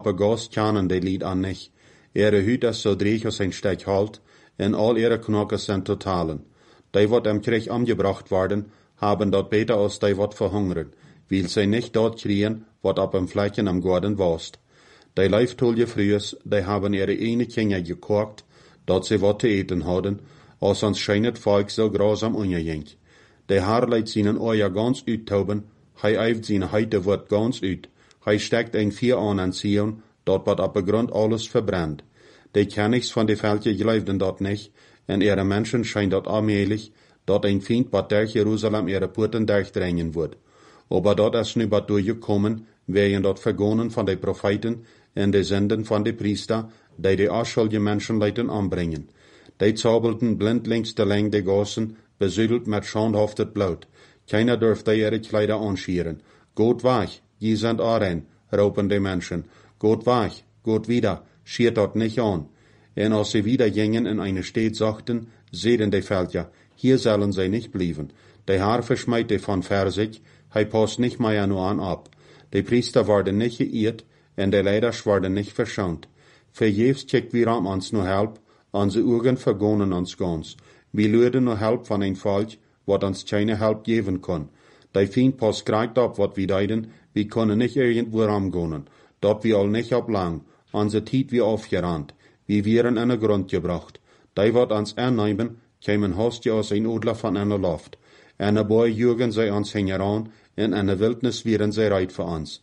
Gast kennen die Lied an nicht. Ihre Hüt ist so dreig als ein Stück Halt, en all ihre Knochen sind totalen. Die wat am Krieg umgebracht worden, haben dort beter als die wat verhungern, weil sie nicht dort kriegen, wat ab am Flecken am Garten warst. Die Leiftolle frühs, die haben ihre eine Kinder gekocht, dat sie wat zu eten hadden, als ons scheinet Volk so grausam ungejink. Die Haar leit seinen Eier ganz uttauben, hij eift seine Heite wird ganz ut, hij steckt ein Vier an Zion, dort wat ab der Grund alles verbrennt. Die Kennigs von de Veldje geloofden dat nicht, en ihre Menschen scheint dat allmählich, dat ein Feind bat durch Jerusalem ihre Porten durchdrängen wird. Aber dort ist nu bat durchgekommen, wegen dort vergonnen von de Propheten en de Senden von de Priester, die unschuldige Menschenleuten anbringen. Die zaubelten blindlings de Länge de Gassen, besudelt mit schandhaftet Blut. Keiner dürfte ihre Kleider anschieren. Geht weg, je sind Arein, ropen die Menschen. Geht weg, geht wieder, schiert dort nicht an. En als sie wieder gingen in eine Stadt sagten, sehen die Feldja, hier sollen sie nicht bleiben. Der Herr verschmeit die von Versich, hij passt nicht mehr nur an ab. Die Priester werden nicht geirrt, en die Leiders werden nicht verschont. Verjefs checkt wir am uns nur Help, onze Augen vergonnen uns ganz. Wir luden nur Help von ein Volk, wat uns keine Help geben kann. Die Feind passt greit ab, wat wir deiden, wir können nicht irgendwo ramgonen. Dort wir all nicht ablang, onze Tiet wir aufgerannt, wir wären in den Grund gebracht. Die wat uns ernehmen, kämen hast aus ein Odler von einer Luft. Eine Boy jürgen sie uns heran, in einer Wildnis wären sie reit für uns.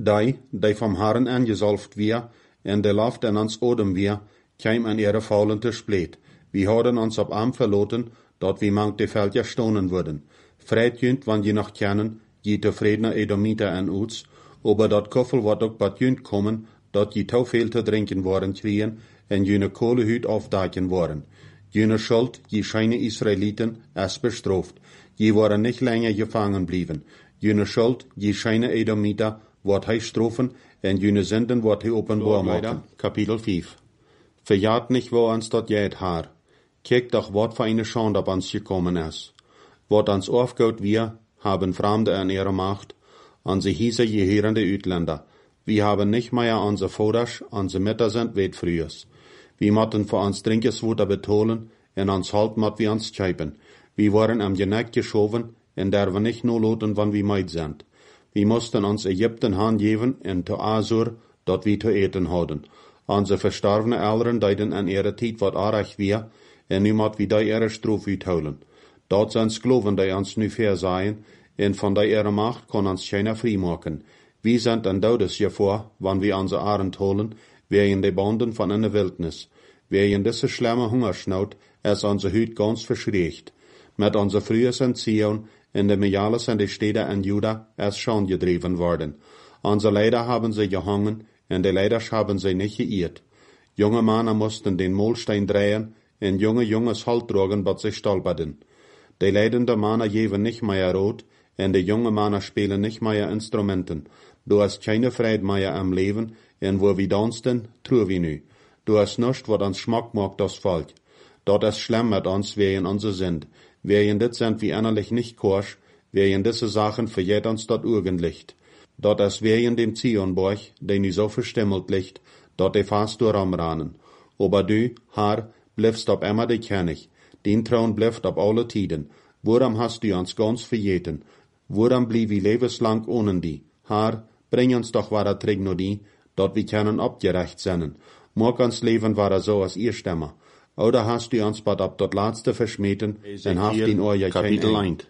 Die vom Herrn angesalft wir, in der Luft in uns Odem wir, käm an ihre faulende Splet. Wir haben uns ab Arm verloten, dort wie manch die Felder stonen würden. Freitjünd, wann je noch kennen, je zufriedener Edomiter an uns, aber dort Koffel wat auch bat jünd kommen, dort je tau viel zu trinken worden kriegen, en jene Kohlehüt aufdaken worden. Jene Schuld, je scheine Israeliten, es bestraft. Je waren nicht länger gefangen blieben. Jene Schuld, je scheine Edomiter, wat hij strafen, en jene Sünden wat hij openbaar machen. Kapitel 5. Verjaht nicht, wo uns dort jet haar. Kijk doch, wat für eine Schande ab uns gekommen ist. Wat uns aufgeht wir, haben Fremde an ihrer Macht, unsere hiese gehörende Utländer. Wir haben nicht mehr unsere Voders, unsere Mütter sind weit frühers. Wir motten für uns Trinkeswuter betonen, en uns halt mot wir uns scheipen. Wir waren am Geneck geschoven, en der wir nicht nur loten, wann wir meid sind. Wir mussten uns Ägypten hangeben, en to Asur, dort wir zu eten hadden. Unsere verstorbene Eltern deiden an ihre Tijd wat arg wir, en nu mot wir die ihre Strof uitholen. Dort sind Skloven, die uns nu versaien, en von der ihre Macht kann uns keiner frei machen. Wir sind an Todes vor, wann wir unsere Arend holen, wegen die Banden von einer Wildnis. Wegen diese schlimme Hungersnot ist unsere Hüt ganz verschreckt. Mit unser frühes Entziehung in de Mejales und die Städte in Juda ist schon gedrieben worden. Unsere Leider haben sie gehangen, und die Leiders haben sie nicht geirrt. Junge Männer mussten den Mohlstein drehen, und junge Junges Halt tragen, was sie stolperten. Die leidende Männer geben nicht mehr rot, und die junge Männer spielen nicht mehr Instrumenten. Du hast keine Freude mehr am Leben, und wo wir tanzen, true wir nu. Du hast nichts, was uns Schmack macht, das Volk. Dort ist schlimm mit uns, wegen unser sind. Wegen dit sind wir innerlich nicht korsch, wegen diese Sachen verjährt uns dort Urgenlicht. Dort ist wegen dem Zionborg, den nu so verstimmelt liegt, dort die fast durchamranen. Aber du, Herr, bliffst ob immer die König, den Thron blifft ob alle Tiden. Woran hast du uns ganz verjeten? Woran blieb wir lebenslang ohne die? Herr, bring uns doch wahre Trignodie, dort wir können abgerecht sein. Mag uns Leben wahre so als ihr Stemmer. Oder hast du uns bad ab dort Letzte verschmeten, en haft in euer Kapitel 1.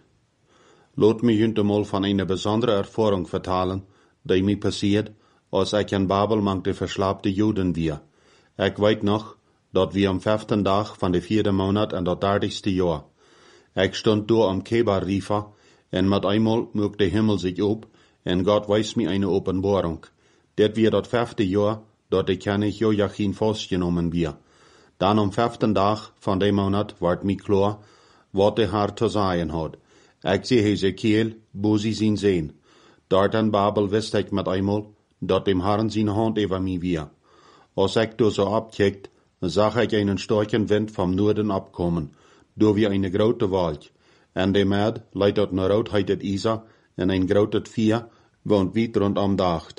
Lot mich mal von einer besonderen Erfahrung vertalen, die mir passiert, als ich in Babel mang de verschlapte Juden wir. Ich weet noch, dat wir am 5. Tag von de 4. Monat an der 30. Jahr. Ich stund da am Kebar-Rifa, en mit einmal mögt der Himmel sich op, en Gott weist mir eine Offenbarung. Det wir dat 5. Jahr, dort ich Joachim festgenommen wir. Dann am 5. Tag von dem Monat ward mir klar, wat der Herr zu sagen hat. Ich seh Hesekiel, wo sie ihn sehen. Dort in Babel wist ich mit einmal, dat dem Herrn seine Hand über mich wir. Als ich da so abkickt, sah ich einen starken Wind vom Norden abkommen, do wie eine grote Wald. En dem Erd leidt dort eine Rotheit Isa, en ein grotet Vier, wohnt weit rund am Dacht.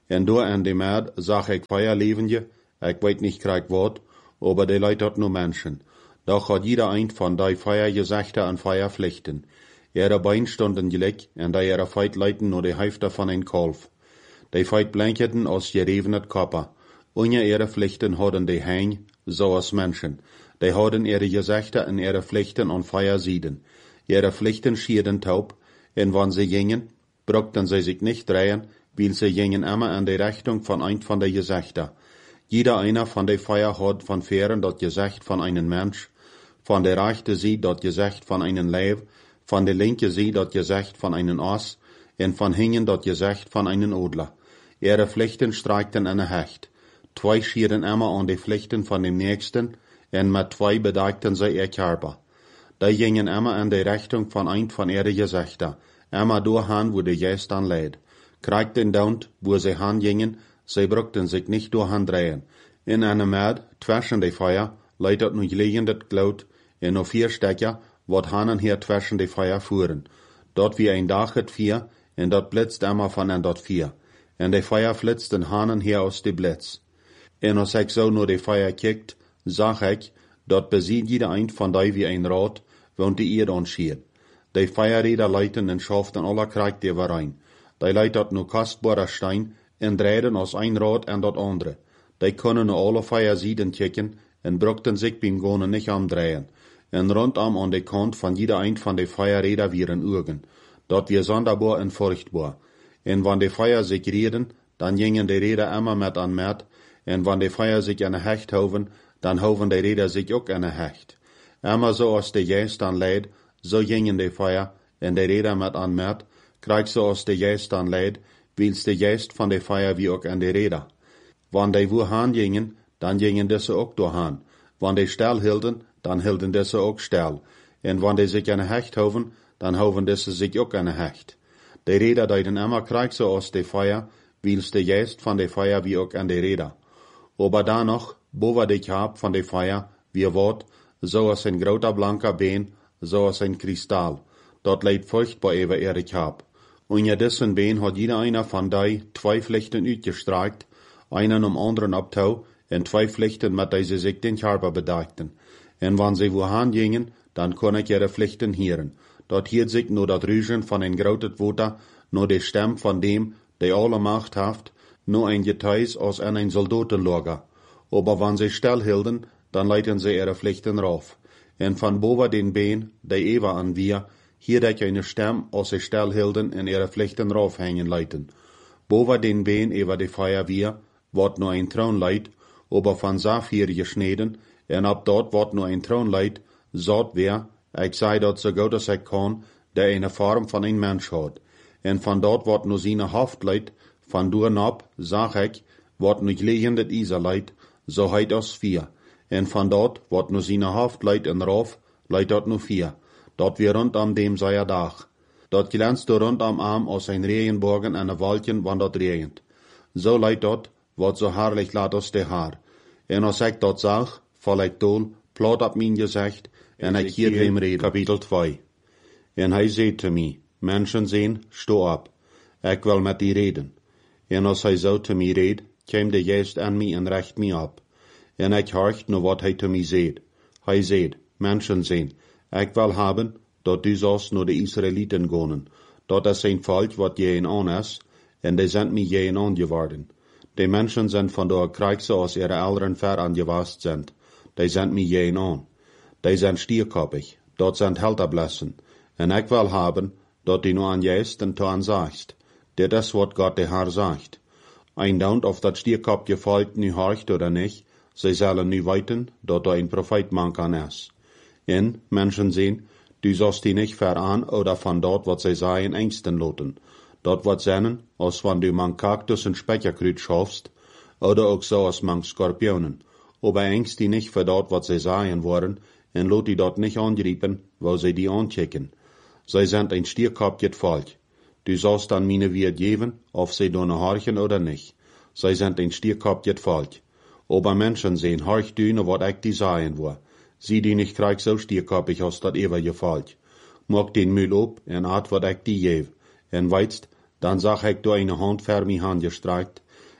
En door aan de maat zag ik Feuer levende, ik weet niet krijg wat, aber die Leute hat nur Menschen. Doch hat jeder ein von die Feuergesächte an Feuerpflichten. Ihre Beine stunden gleich, en die ihre Feit leiten nur die Hälfte von ein Kalf. Die Feit blanketen aus gerevenet Kopper. Ohne ihre Pflichten hadden die Hein, so als Menschen. Die hadden ihre Gesächte en ihre Pflichten an Feuer sieden. Ihre Pflichten schierden taub, en wann sie gingen, brauchten sie sich nicht drehen, weil sie gingen immer in die Richtung von ein von der Gesächte. Jeder einer von der Feuer hat von Fähren das Gesächt von einem Mensch, von der rechten Seite das Gesächt von einem Leib, von der linken Seite das Gesächt von einem Ass, und von hinten das Gesächt von einem Adler. Ihre Pflichten streikten eine Hecht. Zwei schieren immer an die Pflichten von dem Nächsten, und mit zwei bedeckten sie ihr Körper. Die gingen immer in die Richtung von ein von ihren Gesächten, immer durchhin, wo der Geist dann lädt. Kriegten dort, wo sie hingingen, sie brauchten sich nicht durchdrehen. In einem Mad, zwischen die Feuer, leitet nu liegendet Glaut, en noch 4 Stecker, wat hanen her zwischen die Feuer fuhren. Dort wie ein Dach het 4, en dort blitzt immer von en dort 4. En die Feuer flitzt den hanen her aus die Blitz. En als ich so nur die Feuer kickt, sag ich, dort besieht jeder ein von die wie ein Rad, wohnt die Erde anschiert. Die Feuerräder leiten en schaften aller Krieg die rein. Die leitet nur kostbarer Stein, en drehen aus ein Rad en dat andere. Die können nur alle Feuersieden kicken, en brauchten sich beim Gonen nicht andrehen. En rundum an die Kant von jeder ein von die Feuerräder wieren Urgen. Dort wir sonderbar en furchtbar. En wann die Feuer sich reden, dann gingen die Räder immer mit an Met, en wann die Feuer sich an Hecht hoven, dann hoven die Räder sich auch an Hecht. Immer so als die Geist dann leid, so gingen die Feuer, en die Räder mit an Met, krieg so als die Geist dann leid, wils die Geist von die Feuer wie auch an die Räder. Wann die wohin gingen, dann gingen diese auch durchhin. Wann die still hielden, dann hielden diese auch still. En wann die sich an Hecht hoven, dann hoven diese sich auch an Hecht. Die Räder deuten immer krieg so aus die Feuer, wils die Geist von die Feuer wie auch an die Räder. Aber da noch, boven die Kap von die Feuer, wie Wort, so als ein groter blanker Bein, so als ein Kristall. Dort leid furchtbar über ihre Kap. Unter dessen Bein hat jeder einer von die 2 Pflichten uitgestreikt, einen anderen abtau, en 2 Pflichten mit die sie sich den Körper bedeckten. En wann sie wohin gingen, dann kon ich ihre Pflichten hören. Dort hielt sich nur das Rüschen von ein grotet Water, nur die Stimme von dem, der alle Macht haft, nur ein Geteis aus ein Soldatenlager. Aber wann sie still hielden, dann leiten sie ihre Pflichten rauf. En von boven den Bein, der Eva an wir, hier ich eine Stimme, aus sie still hielden en ihre Pflichten raufhängen leiten. Boven den Bein über die Feuer wir, wort nur ein Thron leit, aber von Saphir geschneden, en ab dort wort nur ein Thron leit, sot wer, ich sei dort so gut als ich kann, der eine Form von ein Mensch hat. En von dort wort nur seine Haft leit, von dort ab, sag ich, wort nur liegendet Isa leit, so heit aus 4. En von dort wort nur seine Haft leit en rauf, leit dort nur 4. Dort wir rund am dem sei Dach. Dort glänzt du rund am Arm aus ein Regenbogen en een Waldchen, wann dort regent. So leit dort, wat so herrlich laat aus de Haar. En als ik dat zag, val ik dool, plat op mijn gezicht, en ik hier hem reden. Kapitel 2. En hij zei te mij, mensen zien, sto op. Ik wil met die reden. En als hij zo te mij reed, kwam de geest aan mij en recht mij op. En ik horcht naar wat hij te mij zei. Hij zei, mensen zien, ik wil hebben, dat du zoals naar de Israëlieten gaan. Dat is een volk wat je aan is, en die zijn mij je aan geworden. Die Menschen sind von der Krieg so aus ihre Eltern verangewast sind. Die sind mir jen an. Die sind stierkoppig. Dort sind Helterblessen. En ich will haben, dort die nur an jäst und an sagst. Dit is wat Gott der Herr sagt. Ein Daunt auf dat stierkoppige Volk nu horcht oder nicht, sie sollen nu weiten, dort ein Prophet man kann es. En, Menschen sehen, du sollst die nicht veran oder von dort, wat sie sagen, ängsten loten. Dort wat sennen, als wann du man Kaktus en Speckerkrüt schaffst, oder auch so als man Skorpionen. Aber ängst die nicht für dort, wat sie sagen wollen, en lot die dort nicht angriepen, wo sie die anchecken. Sie sind ein stierkopfjes Volk. Du sollst an meine Wirt geben, ob sie donne horchen oder nicht. Sie sind ein stierkopfjes Volk. Aber Menschen sehen, horch du ne wat ich die sagen will. Sie die nicht krieg so stierkopfig aus dat ewige Volk. Mag den Müll op, en at wat ich die geb. En weitst, dann sag ich du eine Hand für mich angestreikt,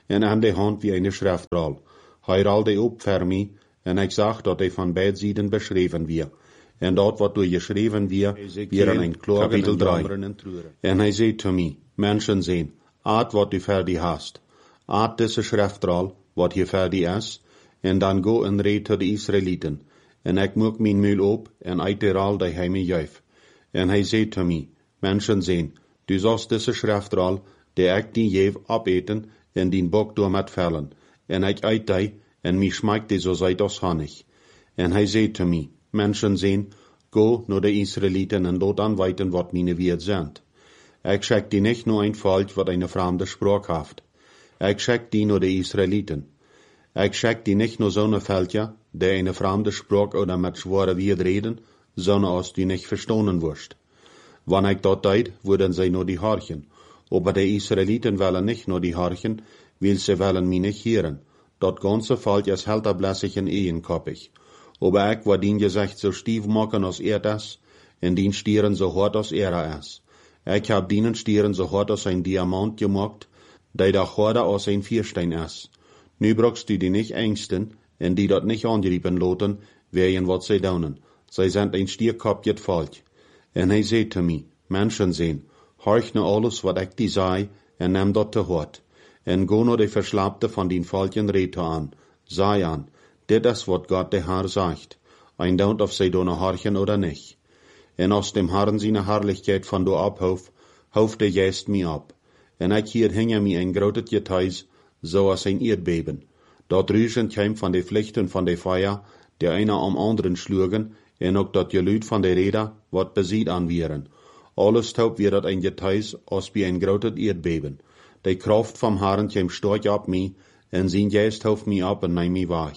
en aan de hand wie een schriftrol. Hij rolde op voor mij, en ik zag dat hij van beide zijden beschreven weer. En dat wat door geschreven weer een kapitel 3. En hij zei te mij, mensen zijn, aat wat u voor die hast. Aat deze schriftrol, wat je voor die is, en dan go en red tot de Israëlieten. En ik moek mijn muil op, en uit de rol die hij mij juif. En hij zei te mij, mensen zijn, du zost deze schriftrol, die ik die jeef opeten, en die bok door met vellen. En ik uit die, en mij schmeikt die zo zijt als Honig. En hij zei te mij, mensen zijn, go naar de Israëlieten en laat dan weten wat mijn woord zijn. Ik schik die niet nur een volk wat een vreemde spraak heeft. Ik schik die naar de Israëlieten. Ik schik die niet naar zo'n veldje, die een vreemde spraak oder met zware woord reden, sondern als die niet verstonen wordt. Wanneer ik dat deed, worden zij naar die harchen. Aber de Israëlieten willen niet naar die harchen, wil ze willen mij niet heren. Dat ganze volk is helterblässig en eenkoppig. Aber ik word dien gezegd zo stief maken als is, en dien stieren zo hard als is. Ik heb dienen stieren zo hard als een diamant gemaakt, die da harder als een viersteen is. Nu brauchst du die nicht ängsten, en die dat nicht angripen laten, wegen wat zij doen. Zij zijn een stierkopjet volk. En hij zei te mij, mensen zijn, horch naar alles wat ik die zei, en neem dat te hart. En go naar de verslapte van die volken reden aan. Zei aan, dit is wat God de Heer zegt. En don't of zij doen horchen oder nicht. En als dem Herrn zijn herrlichkeit van do abhof, hoofd de geest mij op. En ik hier hing mij een groot getuis, zoals een Erdbeben. Dat Rüschen kwam van de vlichten van de Feuer, die einer am anderen schlugen, en ook dat geluid van de Räder, wat beziet aanwieren. Alles taub weer dat een getuis, als bij een groot Erdbeben. De kracht van Herren kwam stark op mij, en zijn geest hoofd mij op en neem mij weg.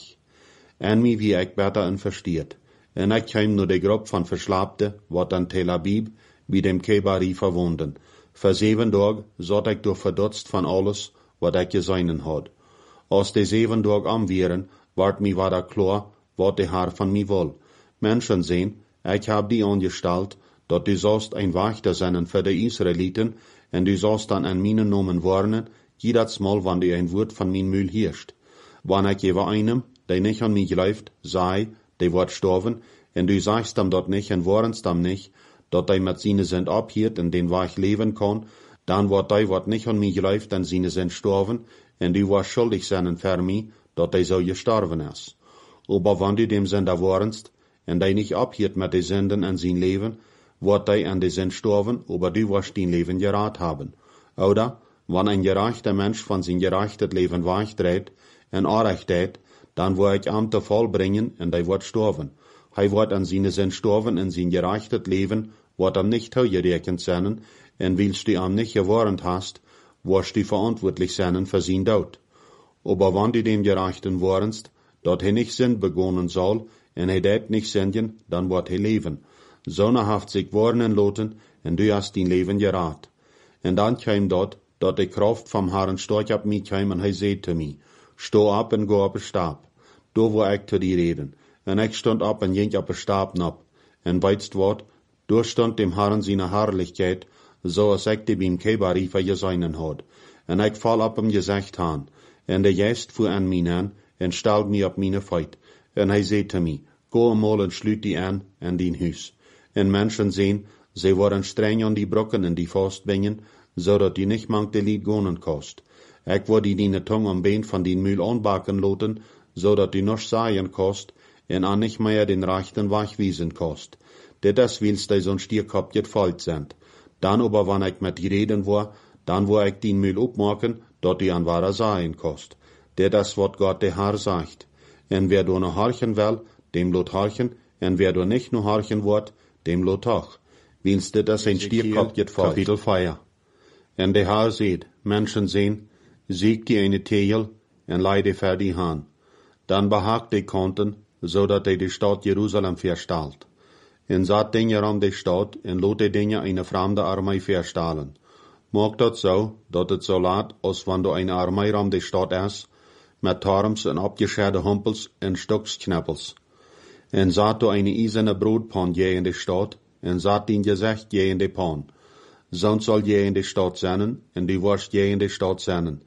En mij wie ik beter en versteert. En ik kwam naar de groep van Verslapte, wat dan Tel Aviv, bij dem Kebari verwonden. Voor 7 dagen zat ik door verdutst van alles, wat ik gezien had. Als de 7 dagen aanwieren, werd mij weer klaar, wat de Heer van mij wil. Mensen zijn, ik heb die angesteld, dat du zost een wachter zijn voor de Israëlieten, en du zost dan aan mijn nomen warnen, jedes Mal, wanneer du een woord van mijn muil heerst. Wanneer ik je einem, die niet aan mij gelooft, zei, die wordt sterven, en du sagst hem dat niet en warnst hem niet, dat hij met zijn zin ophiert en den weg leven kan, dan wordt hij wat niet aan mij gelooft en zijn zin sterven, en du wordt schuldig zijn voor mij, dat hij zo gestorven is. Aber wanneer du dem Sünder warnst, en hij niet ophiert met de Sünden en zijn leven, wordt hij aan de Zin sterven, aber du wirst dein Leben gerat haben. Oder, wanneer een gerechte Mensch van zijn gerechtes Leben wegdreht en Orechtheid, dan wordt ik hem te volbringen en hij wordt sterven. Hij wordt aan zijn Zin sterven en zijn gerechtes Leben wordt hem niet toegerekend zijn, en wilst du hem niet gewarnt hast, wirst du verantwortlich zijn voor zijn dood. Aber wanneer du dem Gerechten warnst, dat hij niet Sinn begonnen zal, en hij deed niet zinden, dan wordt hij leven. Zonne heeft zich warnen laten, en du hast dein Leben gerat. En dan kwam dat de kracht vom Herrn stark op mij kwam, en hij zei te mij, sto op en go op de stap. Daar wou ik te die reden. En ik stond op en ging op de stap op. En weitst wat, daar stond dem Herrn seine Herrlichkeit, zoals ik die beim Kebari gezien had. En ik val op hem gezegd aan. En de geest voer aan mij aan, en stelde mij op mijn voet. En hij zei te mij, go eenmaal en sluit die aan, en die huis. En mensen zien, zij worden streng aan die brokken en die vastbingen, zodat die niet mank de lied gonen kost. Ik word die tong am been van die muil aanbakken laten, zodat die nog zaaien kost, en aan niet meer den rechten weg wiesen kost. Dit is wils die zo'n stierkopjet volk zijn. Dan aber wanneer ik met die reden war, dan word ik die muil opmaken, dat die aan ware zaaien kost. Dit is wat God de Heer zegt. En wer door nog harchen wil, dem lot harchen, en wer door niet nog harchen wordt, dem lot toch. Wils dit is een stierkopjet volk. Kapitel 4. En de Heer zegt, mensen zijn, ziek die eine tegel, en leide voor die haan. Dan behaagt die kanten, zodat hij de stad Jeruzalem verstalt. En zat dingen om de stad, en lot die dingen eine vreemde armee verstalen. Maak dat zo, dat het zo laat, als wanneer een armee om de stad is, met torms en opgescheerde humpels en stoksknappels. En zat do eine eiserne broodpan je in de stad, en zat die gezegd je in de pan. Zo'n zal je in de stad zijn, en die worst je in de stad zijn.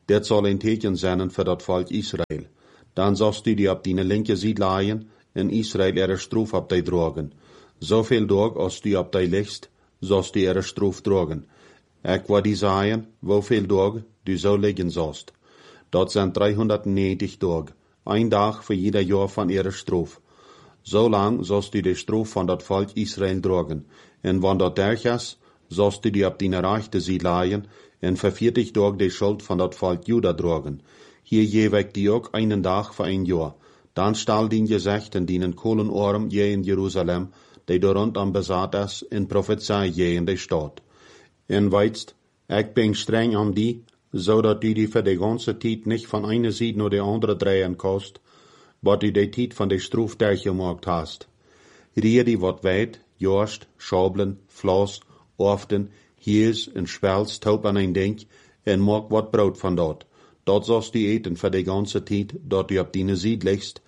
Dit zal een teken zijn voor dat volk Israël. Dan zost u die op die linke zijde laaien, en Israël er stroef op die drogen. Zoveel dag als du op die licht, zost du er stroef drogen. Ik wou die zeggen, hoeveel dag du zo liggen zost. Dat zijn 390 dagen, een dag voor ieder jaar van er stroef. Zo lang zost u de stroef van dat volk Israël drogen. En wanneer dat derg is, zost u die op die rechte zijde laaien, en voor 40 dagen de schuld van dat volk Juda drogen. Hier geef ik die ook een dag voor een jaar. Dan stal dien gezichten dienen kolenoorm je in Jeruzalem, die door rondom bezat is, in profetie je in de stad. En weitst, ik ben streng aan die, zodat u die voor de ganze tijd niet van ene zijde naar de andere draaien kost, wat u de tijd van de stroef dergemaakt hast. Rier die wat wijd, jorst, schabelen, vlas, often, hiers en spels, taub aan een ding, en maak wat brood van dat. Dat zost u eten voor de ganze tijd, dat u op die zijde ligst,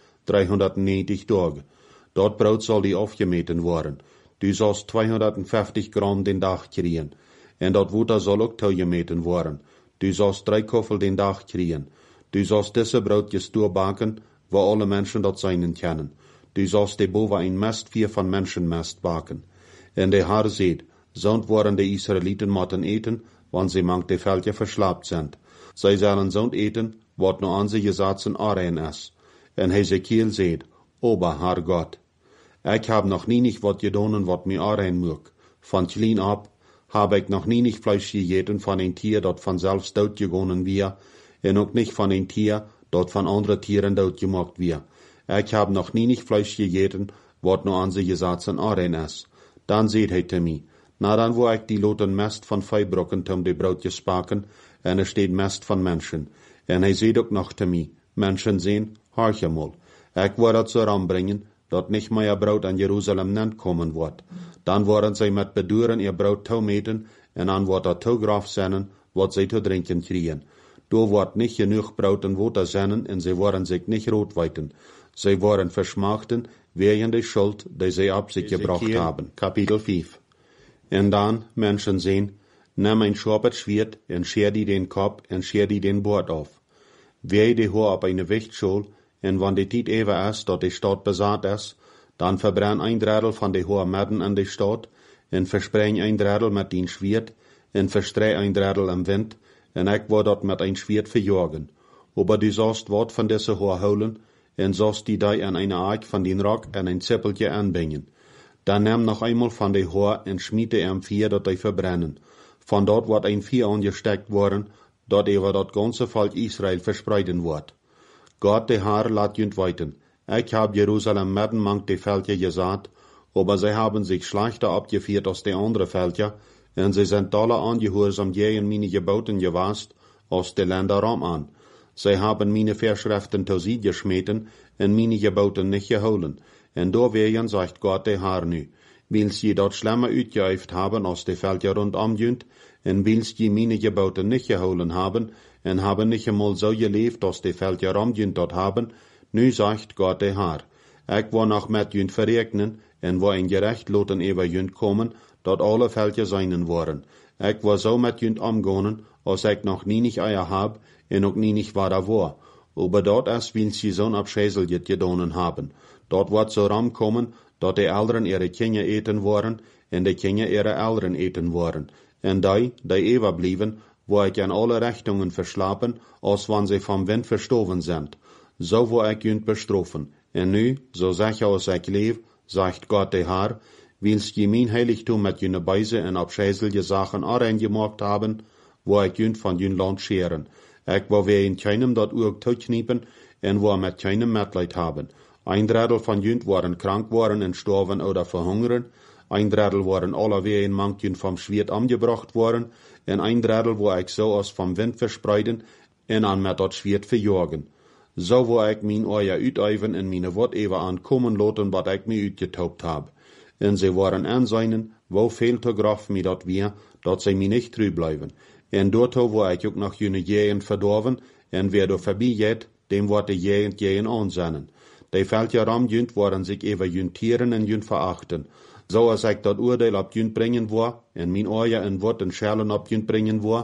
390 dagen. Dat brood zal die afgemeten worden. Du zost 250 gram den dag krijgen. En dat water zal ook toegemeten worden. Du zost 3 koffel den dag krijgen. Du zost deze broodjes toebaken, waar alle mensen dat zijn kennen. Du zost de boven een mest 4 van mensenmest baken. En de Heer zegt, zond worden de Israëlieten moeten eten, want ze mank de veldje verslaapt zijn. Zij zullen zond eten, wat no aan ze gezatzen arein is. En Hezekiel zegt, Ober Herr Gott, ik heb nog niet wat gedaan wat mij arein moet. Van klein ab heb ik nog niet vlees gegeten van een tier dat vanzelf doodgegaan weer, en ook niet van een tier dat van andere tieren doodgemaakt weer. Ik heb nog niet vlees gegeten wat no aan ze gezatzen arein is. Dan zegt hij te mij, dan wil ik die loten mest van vijbrokken om de broodjes baken, en er steht mest van mensen. En hij zegt ook nog te mij, mensen zien, hartje mal, ik wil dat zo aanbrengen, dat niet meer brood aan Jeruzalem nent komen wordt. Dan worden zij met beduren ihr brood toemeten, en dan wordt dat toegraf zijn, wat zij te drinken krijgen. Door wordt niet genoeg brood en water zijn, en zij worden zich niet roodwijten. Zij worden versmachten, wegen de schuld, die zij op zich gebracht hebben. Kapitel 5. En dan, mensen zien, neem een scherpet zwaard, en scheer die den kop, en scheer die den boord af. Wee die hoor op een wichtschol, en wanneer de tijd even is, dat de stad bezat is, dan verbrenn een drittel van de hohe midden in de stad, en verspreng een drittel met die zwaard, en verstrei een drittel im wind, en ik word dat met een zwaard verjagen. Aber du sollst wat van deze hohe holen, en sollst die die an eine Eik van die Rock en een zippeltje aanbingen. Dan neem nog eenmaal van de hohe en schmiede hem 4 dat die verbrennen. Van dort wordt een 4 angesteckt worden, dat over dat ganze volk Israël verspreiden wordt. Gott de Heer laat junt weten, ik heb Jeruzalem midden mank de veldje gezaat, aber zij hebben zich slechter opgevierd als de andere veldje, en zij zijn dolle aangehoorzaam in meine geboten geweest, als de Länder rom aan. Zij hebben meine Verschriften te ziet geschmeten, en meine geboten niet geholen. En doorwegen zegt Gott de Heer nu, wils je dat schlimmer uitgeüft hebben als de veldje rondom junt, en wils je meine geboten niet geholen hebben, en hebben niet eenmaal zo geleefd als de veldje rondjunt dat hebben, nu zegt Gott de Heer, ik wil nog met junt verrekenen, en wil een gerecht loten over junt komen, dat alle veldje zijnen worden. Ik wil zo met junt omgaan, als ik nog niet eier heb, en ook niet waar dat war. Aber dat is, wils je zo'n abscheiseljet gedonen hebben. Dat wordt zo ramkomen, dat de ouderen ihre kinderen eten worden, en de kinderen ihre ouderen eten worden. En die eeuwig blijven, wo ik in alle richtungen verslapen, als wanneer ze vom wind verstoven zijn. Zo wil ik junt bestrafen. En nu, zo zeg je als ik leef, zegt Gott de Heer, wils je mijn heiligtum met june beise en abscheiselje zaken areingemaakt hebben, wo ik junt van jun land scheren. Ik wil weer in keinem dat oog toekniepen, en wil met keinem medleid hebben. Ein drittel van junt worden krank worden en sterven oder verhungeren, ein drittel worden alle weer in mank junt vom Schwert angebracht worden, en ein drittel wil ik zo als vom wind verspreiden, en aan met dat Schwert verjagen. Zo wil ik mijn oor uiteven en mijn woord even aankomen laten wat ik me uitgetoopt heb. En ze worden aanzijnen, wo veel te graf me dat weer, dat zij me niet trouw blijven. En doorto wil ik ook nog june jeen verdorven, en wer door voorbij gaat, dem wordt de jeen aanzennen. De veldje ramjunt worden zich even juntieren en junt verachten. Zo als ik dat oordeel op junt brengen wil, en mijn oor en woord en schellen op junt brengen wil,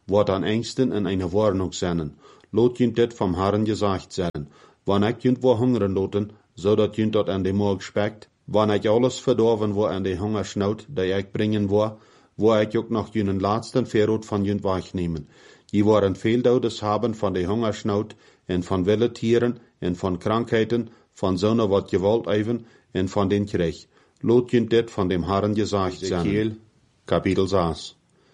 wordt an engsten in eine Warnung sennen. Lot jünt dit vom Herren gesagt sein. Wann ich jünt wo hungern loten, so dat jünt dort an de Morg speckt, wann ich alles verdorven wo an de Hungersnood, die ich bringen wo ich ook noch jünen laatsten Verrot von jünt wegnehmen. Je waren veel Dodes haben von de Hungersnood, en van wilde Tieren, en van Krankheiten, van zonne wat gewalt even, en van den Krieg. Lot jünt dit von dem Herren gesagt sein. Kapitel 6.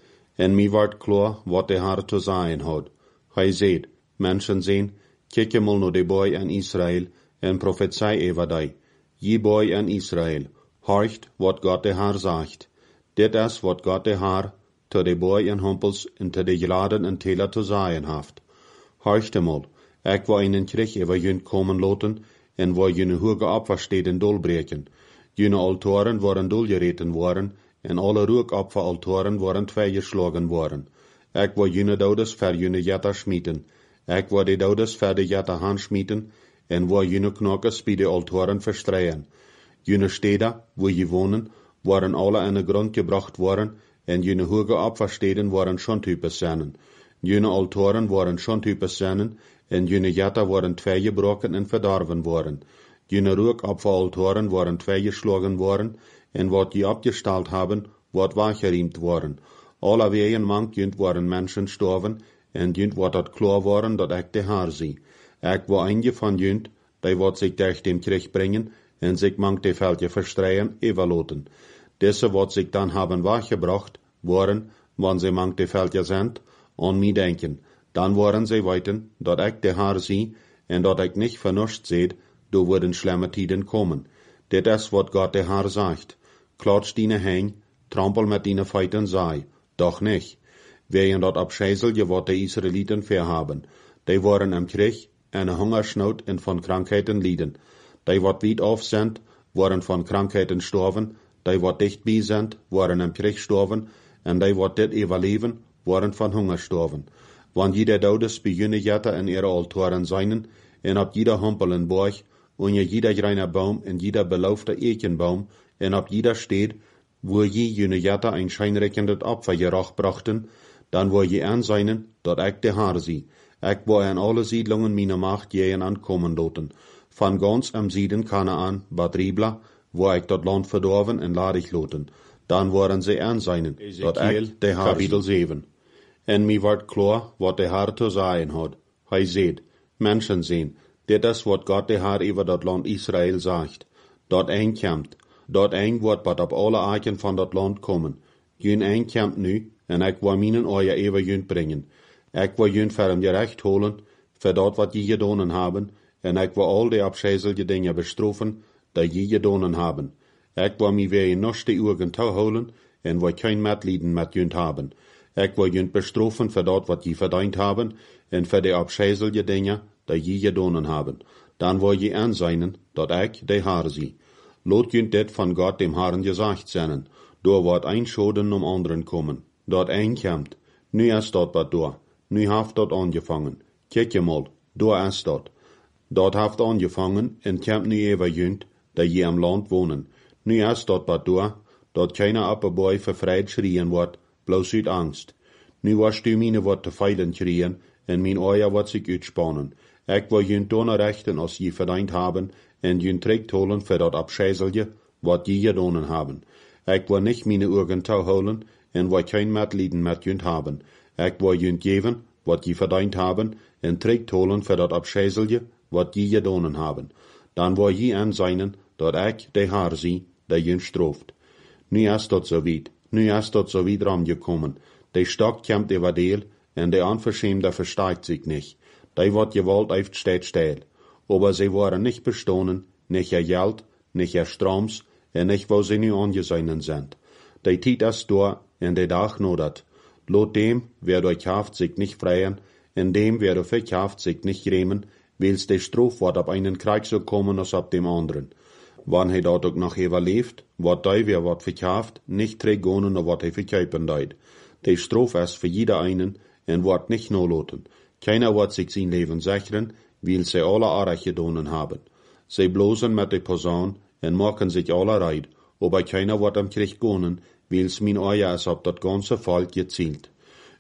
En mi ward klar, wat de Herr te zeggen had. Hij zeid, mensen zien, kijk mal naar de boy in Israël, en prophezei over die. Je boy in Israël, horcht wat God de Herr sagt. Dit is wat God de Herr, te de boy en humpels, en te de geladen en teler te zeggen haft. Horcht mal, ik wil in een Krieg over jünt komen loten, en wil jüne hoge Opfersteden dolbreken. Jüne Altoren waren dolgereten worden, en alle rookopferaltoren waren tweegeslagen worden. Ik wil jüne Dodes ver jüne jetta schmieten. Ik wil de Dodes ver de jetta hand schmieten, en wil jüne knokkers bij de altoren verstreien. Jüne steden, wo je wonen, waren alle in de grond gebracht worden, en jüne hoge Opfersteden waren schon types sennen. Jüne altoren waren schon types sennen, en jüne jetta waren tweegebroken en verdorven worden. Jüne rookopferaltoren waren tweegeslagen worden, en wat je opgesteld hebben, wordt weggeriemt worden. Alle wegen mank jünt waren mensen sterven, en jünt wordt het klaar worden dat ik de Herr zie. Ik wil eindje van jünt, die wordt zich durch dem Krieg brengen, en zich mank de veldje verstreien, evaluoten. Deze wordt zich dan hebben weggebracht worden, wanneer ze mank de veldje zijn, aan mij denken. Dan worden ze weten, dat ik de Herr zie, en dat ik niet vernuscht zet, door worden schlimme tijden komen. Dit is wat God de Herr zegt. Klotsch dine heen, trampel met dine feiten sei, doch nicht. Wegen dat Abscheiselje wat de Israeliten verhaben. Die waren im Krieg, eine Hungersnood en van Krankheiten lieden. Die wat weit auf sind, waren van Krankheiten sterven, die wat dichtbij sind, waren im Krieg sterven, en die wat dit überleben, waren van Hunger sterven. Wann jeder Dodes bij jene jette in ihre Altoren seinen, en op jeder Humpel en Borg, und jeder reiner Baum en jeder beloofde Eichenbaum, en op jeder steht, wo je jene jette ein scheinreckendet Opfer geroch brachten, dann wo je anseinen, dat ik de Herr zie. Ik wo an alle Siedlungen meine Macht jähen ankommen loten. Van ganz am Sieden Kanaan, Bad Ribla, wo ik dat Land verdorven en ladig loten. Dan waren ze anseinen, dat ik de Herr Kapitel 7. En mi ward klar, wat de Herr te zeggen had. Hij zeid, mensen zien, dit is wat God de Herr over dat Land Israël zegt. Dat einkomt. Dat eind wordt wat op alle eiken van dat land komen. Jün einkomt nu, en ik wil mijn oor even jün brengen. Ik wil jün voor hem gerecht holen, voor dat wat je gedaan hebben, en ik wil al de afscheizelige dingen bestrafen, die je gedaan hebben. Ik wil mij weer in de uren houden, en wil geen medelijden met jün hebben. Ik wil jün bestrafen voor dat wat je verdiend hebben, en voor de afscheizelige dingen, die je gedaan hebben. Dan wil je aanzien, dat ik de Herr zie. Lot jünt dit van God dem Herrn gesagt zijn, door wat ein Schoden anderen kommen. Dat einkomt, nu is dat wat door, nu heeft dat angefangen. Kijk je mal, door is dat. Dat heeft angefangen en komt nu even jünt, dat je am Land wonen. Nu is dat wat door, dat keiner appenboy vervrijd schrien wordt, bloos uit angst. Nu was du mine wat te feilen schrien, en mijn oor wat zich uitspannen. Ik wil jünt donnerrechten als je verdiend hebben, en jünt recht holen voor dat abscheiselje, wat je gedaan hebben. Ik wil niet mijn ogen touw houden, en wil geen medelijden met jünt hebben. Ik wil jünt geven, wat je verdiend hebben, en recht holen voor dat abscheiselje, wat je gedaan hebben. Dan wil je aanzien, dat ik de Herr zie, die jünt strooft. Nu is dat zo weit, nu is dat zo weit rangekommen. De stok komt over deel, en de onverschämde versteigt sich nicht. Die wat gewalt heeft steht still. Aber sie waren nicht bestohlen, nicht ihr Geld, nicht ihr Stroms, en nicht wo sie nu angeseinen sind. Die Tijd ist da, en de Dag nodert. Lot dem, wer durch haft sich nicht freien, en dem, wer durch verkauft sich nicht grämen, wils de Strof wat op einen Krieg so kommen als op dem anderen. Wann hij dat ook nog überleeft, wat die wer wat verkauft, nicht trägonen of wat hij verkaufen deut. De Strof ist für jeder einen, en wordt nicht noloten. Keiner wird sich sein Leben sichern, weil sie alle Arach gedonen haben. Sie blosen mit der Posaun en machen sich alle reid, aber keiner wird am Krieg gonen, weil's mein Eier ist auf das ganze Volk gezielt.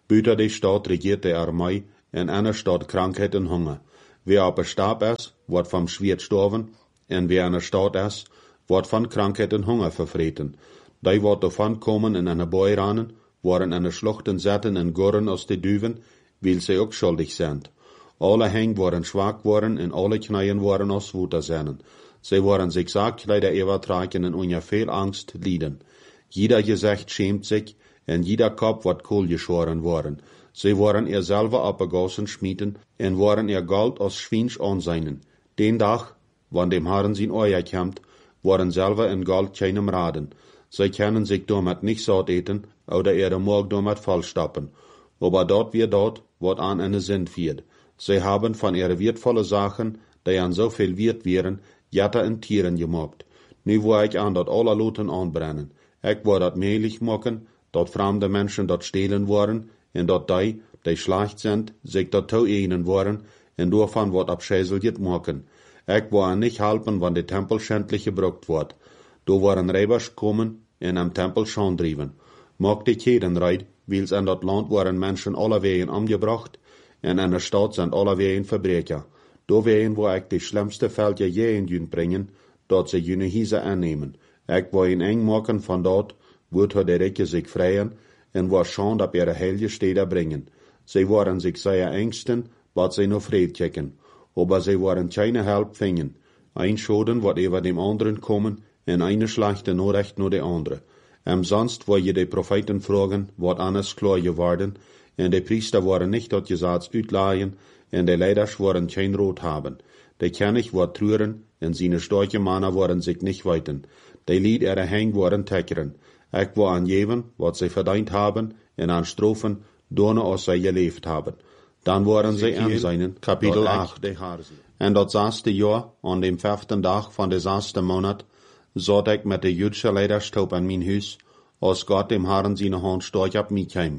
Buiten die Stadt regiert die Armee, en einer Stadt Krankheit en Hunger. Wer op een Stab is, wordt vom Schwert sterven, en wer in een Stadt is, wordt van Krankheit en Hunger vervreten. Die wordt davon komen in eine Boy ranen, worden in de Schluchten zetten en gurren als de duwen, weil sie ook schuldig sind. Alle heng worden schwach worden en alle knieën worden als Wuter zijn. Sie worden sich Sargkleider übertragen en unter viel Angst lieden. Jeder Gesicht schämt sich, en jeder Kopf wird kohl geschoren worden. Sie worden ihr selber abgegossen schmieden, en worden ihr Gold aus Schwinsch anseinen. Den Tag, wann dem Herrn sein Euer kommt, worden selber in Gold keinem raden. Sie können sich damit nicht satt eten, oder ihre Morg damit vollstoppen. Aber dort wie dort, wird an eine Sinn führt. Sie haben von ihren wertvollen Sachen, die an so viel wert wären, Jatter in Tieren gemobbt. Nu wo ich an dort alle Luten anbrennen. Ich wo dat mehlig machen, dort fremde Menschen dort stehlen worden, en dort die schlecht sind, sich dort toeinen worden, en davon wird abschäselt machen. Ich wo an nicht helfen, wann der Tempel schändlich gebrucht wird. Da waren Räbers kommen, en am Tempel schon driven. Mag die Keden reid, weil's an dort Land waren Menschen aller Wegen umgebracht, en in der Stadt sind aller Wegen Verbrecher. Da wegen wo ich die schlimmste Fälle je in Jün bringen, dort sie jüne Hiese annehmen. Ich wo ihn eng machen von dort, wird der Recke sich freien, en wo schon ab ihre Helge Städte bringen. Sie waren sich sehr ängsten, wat sie noch Fried checken. Aber sie waren keine Help fingen. Ein Schoden wird über dem anderen kommen, en eine schlechte Nachricht nur der andere. Sonst, wo je die Propheten fragen, wird alles klar geworden, en die Priester waren nicht dort Gesetz utleihen, en die Leiders waren kein Rot haben. Die König wird trüren, en seine starke Männer waren sich nicht weiten. Die Lied ihre Heng waren teckern. Ich war angeben, was sie verdient haben, en an Strophen, donne aus sie gelebt haben. Dann waren sie an seinen Kapitel 8. En dat 6. Jahr, an dem 5. Tag von der 6. Monat, zat ich mit der jüdischen Leiterstab an mein Haus, als Gott dem Herrn seine Hand stark ab mich kam.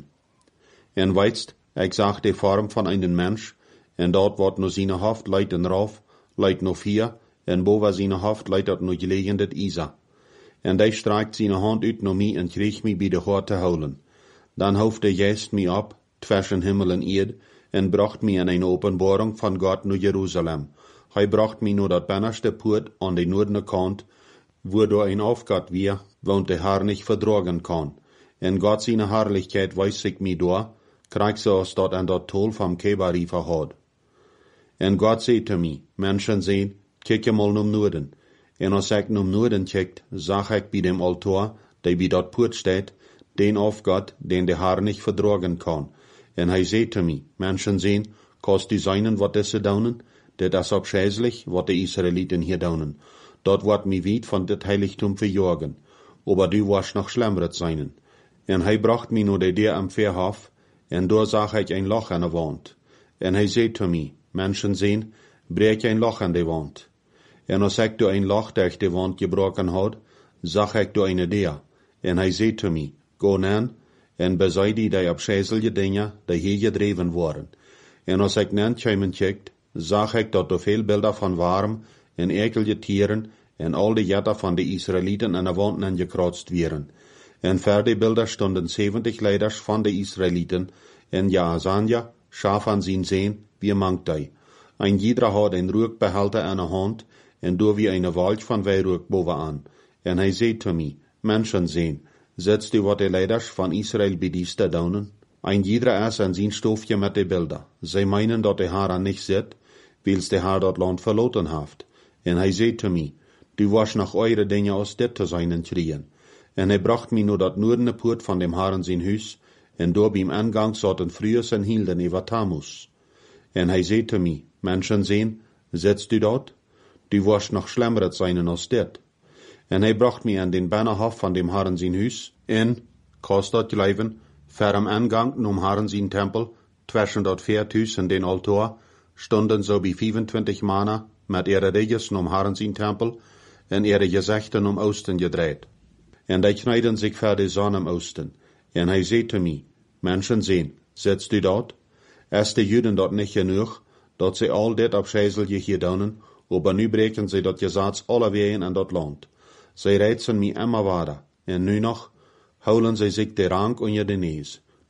En weißt, ich sah die Form von einem Mensch, en dort wird nur seine Haft leiten rauf, leit nur 4, en boven seine Haft leitet nur gelegen dat Isa. En die streikt seine Hand uit naar mij en kreeg mij bij de hoort te houden. Dan hoofde Jezus mij op, zwischen Himmel en Erd, en bracht mij in een openbaring van God naar Jeruzalem. Hij bracht mij naar dat binnenste poort aan de noordelijke kant, wo door een aufgat weer, woont de Herr nicht verdragen kan. En God seine Herrlichkeit weist sich mij door, krijg zoals dat en dat tol vom Kebari verhoud. En God zei te mij, mensen zien, kijk je mal naar Noorden. En als ik naar Noorden kijkt, zag ik bij dem Altar, die bij dat poort staat, den aufgat, den de Herr nicht verdragen kan. En hij zei te mij, mensen zien, kost die seinen wat deze daunen, dit is abschäßlich, wat de Israeliten hier daunen. Dat wordt mij weit van dit heiligtum verjagen. Aber du warst noch schlimmeres seinen. En hij bracht mij naar de deur am Verhof, en daar zag ik een loch aan de wand. En hij zei te mij, mensen zien, breek een loch aan de wand. En als ik door een loch durch de wand gebroken had, zag ik door een deur. En hij zei te mij, go nan, en bezij die abschäßige dingen, die hier gedreven worden. En als ik nan kwamen kijkt, zag ik dat er veel beelden van warm en ekelige tieren en al de jetten van de Israëlieten aan de wanden gekratst werden. En voor die beelden stonden 70 leiders van de Israëlieten, en Jaazania, schaf aan zijn zeen, wie mangt hij. Ein jeder had een rookbehalter aan de hand, en door wie een walch van weirook bovenaan. En hij zei te mij, mensen zien, setzt u wat de leiders van Israël bedieste daunen? Ein jeder is aan zijn stoofje met de beelden. Zij meinen dat de Herr niet zit, wils de Herr dat land verloten heeft. En hij zei te mij, du was nog eure dingen als dit te zijn krieën. En hij bracht mij naar dat noordene poort van dem Herrn zijn huis, en door beim Angang zaten Frühes en hielden over Tammuz. En hij zei te mij, mensen zien, setzt u dat? Du was nog schlimmeres zijn als dit. En hij bracht mij aan den Bannerhof van dem Herrn zijn huis, en, kost dat geleven, ver am Angang nom Herrn zijn tempel, zwischen dat Veerthuis en den Altar, stonden so wie 25 Männer met ihre Reges nom Herrn zijn tempel, en ihre Gezichten om Osten gedreht. En die kneiden sich vor de Sonne im Osten. En hij zei te mij, mensen zien, setzt u dat? Is de Juden dat niet genoeg, dat ze al dit abschäßige hier daunen, aber nu breken ze dat Gesetz alle wegen in dat land. Zij reizen mij immer weiter, en nu nog, houden zij zich de rank onder de nees.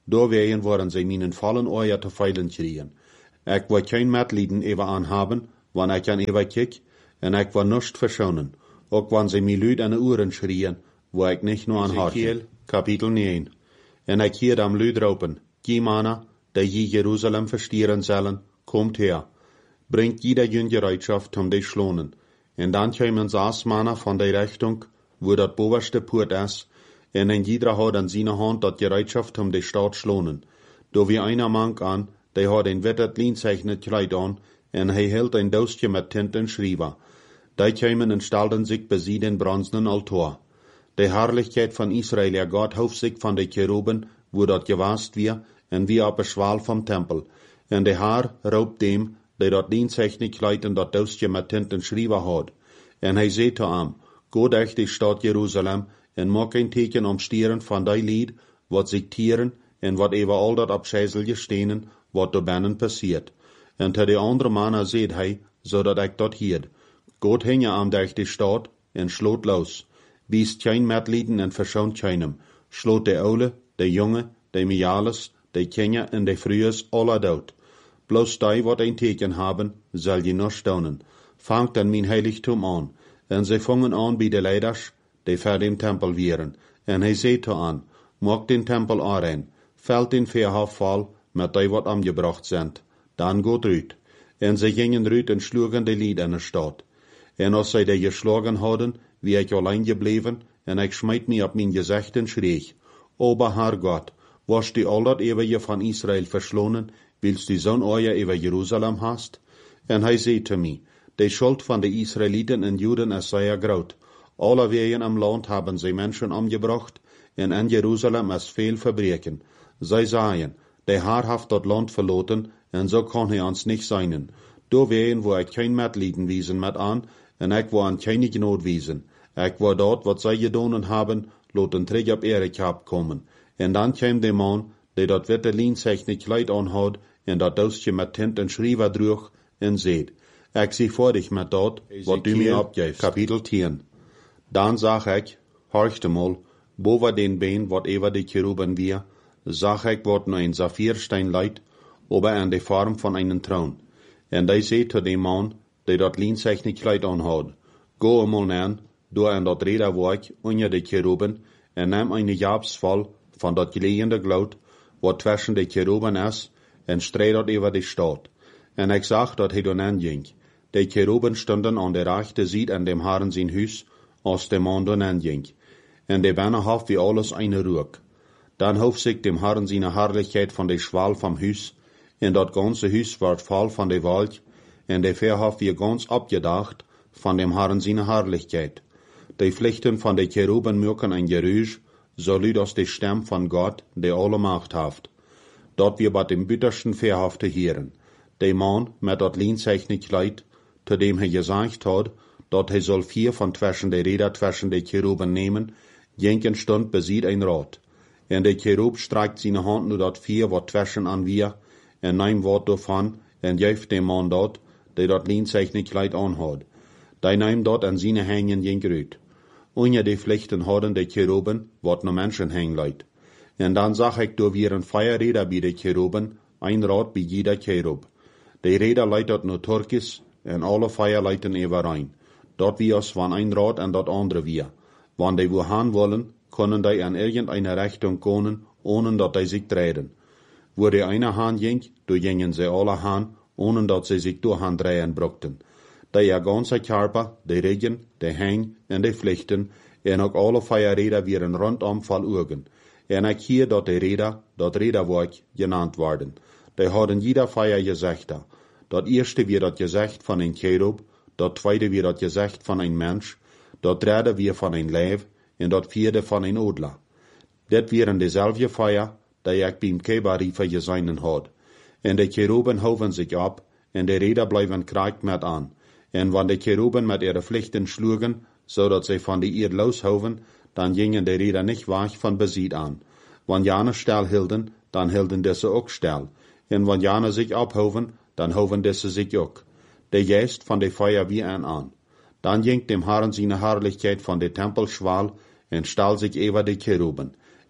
Doorwegen worden zij minen vallen oor te veilen kriegen. Ik wil geen medlijden even aanhaben, wanneer ik aan even kijk, en ik wil niets verschonen, ook wanneer zij mij luid aan de oren schrien, wo ik niet nur aan hartje. Kapitel 9. En ik hier am luid roepen, die mannen, die je Jeruzalem verstieren zullen, komt her. Bringt jeder jün Gereitschaft om die schlonen. En dan komen 6 mannen van die richting, wo dat bovenste poort is, en een jeder had aan zijn hand dat Gereitschaft om die stad schlonen. Do wie einer mank aan, die had een wittet lienzeichnet kleid aan, en hij hield een doosje met tint en schrijven. Die komen en stelden zich bij den bronzenen altaar. De Herrlichkeit van Israël, ja Gott, hoofd zich van de Cheruben, wo dat gewaast weer, en wie op een schwaal vom Tempel. En de Haar roopt dem, die dat lienzeichnet kleid en dat doosje met tint en schrijven had. En hij zei te hem, go durch die stad Jeruzalem, en maak een teken om stieren van die lied, wat zich tieren, en wat even al dat abschijzelje stenen, wat er binnen passiert. En te de andere mannen zei hij, zodat ik dat hield. Goed hing aan durch die stad, en sloot los. Biest geen medlijden en verschoont keinem. Sloot de oude, de jonge, de miales, de kinderen en de vrouwen alle dood. Bloos die wat een teken hebben, zal je nog staunen. Fangt dan mijn heiligtum aan. En zij vangen aan bij de leiders, die voor den tempel wieren. En hij zei te aan, maak den tempel aanrein, velt den veerhof vol, met die wat aangebracht zijn. Dan gaat uit. En zij gingen uit en sloegen de lied in de stad. En als zij die geslagen hadden, wie ik alleen gebleven, en ik smijt mij op mijn gezicht en schreeg, Ober Herr Gott, was die al dat eeuwige van Israël verslonen, willst du zo'n oor over Jeruzalem hast? En hij zei te mij, de schuld van de Israëlieten en Juden is zeer groot. Alle wegen am land hebben zij mensen omgebracht, en in Jeruzalem is veel verbreken. Zij zeiden, de Herr heeft dat land verloten, en zo kan hij ons niet zijn. Door wegen wo ik geen medlijden wiesen met aan, en ik wil aan geen genood wiesen. Ik wil dat wat zij gedaan hebben, laten terug op Erekab komen. En dan kwam de man, die dat witte lienzeichnet kleid aanhad, en dat doosje met tint en schrijven droeg, en zei, ik zie voor dich met dat, wat du mij opgeeft. Kapitel 10. Dan zag ik, horchte mal, boven den been wat over de Cheruben weer, zag ik wat nu een saphiersteen leidt, ober in de vorm van einen troon. En die zei te de man, die dat lienzeichnet kleid aanhad, go eenmaal neer, door in dat rederwerk onder de Cheruben, en neem een jabsval van dat geleende gloed, wat tussen de Cheruben is, en strijd dat over de stad. En ik zag dat hij dan aanging. De Cheruben stonden aan de rechte zijde in dem Herren zijn huis, als de man dan aanging. En de binnenhof wie alles eine rook. Dan hoofd zich dem Herren zijn herrlichkeit van de schwaal vom huis, en dat ganze huis werd vol van de wolk, en de verhof wie ganz abgedacht van dem Herren zijn herrlichkeit. De vlechten van de Cheruben maken een geruisch, zo luid als de stem van Gott, die alle macht heeft. Dat wir bei dem bittersten verhof te heren. De man met dat lienzeichnet kleid, te dem hij gezegd had, dat hij zal 4 van tussen de reder tussen de Cheruben nemen, jenken stond beziet een rad. En de Cherub streikt zijn hand nu dat 4 wat tussen aan weer, en neemt wat daarvan, en geeft dem man dat, die dat lienzeichnet kleid aanhad. Die neemt dat en zijn hangen jenk uit. Onder de vlechten hadden de Cheruben, wat no mensen hang leidt. En dan zag ik door weer een feierreder bij de Cheruben, een rad bij jeder Cherub. De reder leidt dat no Turkis, en alle feier leiden overeen. Dat wie als van een rad en dat andere weer. Wanneer die wohan wollen, kunnen die in irgendeine Richtung komen, ohne dat die sich drehen. Wo de eine Hand ging, do gingen sie alle Hand, ohne dat sie sich durch drehen brauchten. Die ganze Körper, de Regen, de Hang en de vlechten, en ook alle feierreder wieren rondom vol ogen. En ik hier dat de reder, dat rederwerk, genannt worden. Die hadden jeder feier gezichten. Dat eerste weer dat gezicht van een Cherub, dat tweede weer dat gezicht van een mens, dat derde weer van een lijf, en dat vierde van een odler. Dit wieren dezelfde feier, die ik bij Kebariefer gezien had. En de Cheruben houden zich op, en de reder blijven kraakt met aan. En wanneer de Cheruben met ihre vlechten sloegen, zodat zij van die eerd loshouden, dan gingen de reder niet weg van beziet aan. Wanneer jane stil hielden, dan hielden deze ook stil. En wanneer jane zich ophouden, dan houden deze zich ook. De geest van de feier wie aan. Dan ging dem Herren zijn herrlichkeit van de tempel schwaal, en stal zich over de Cheruben.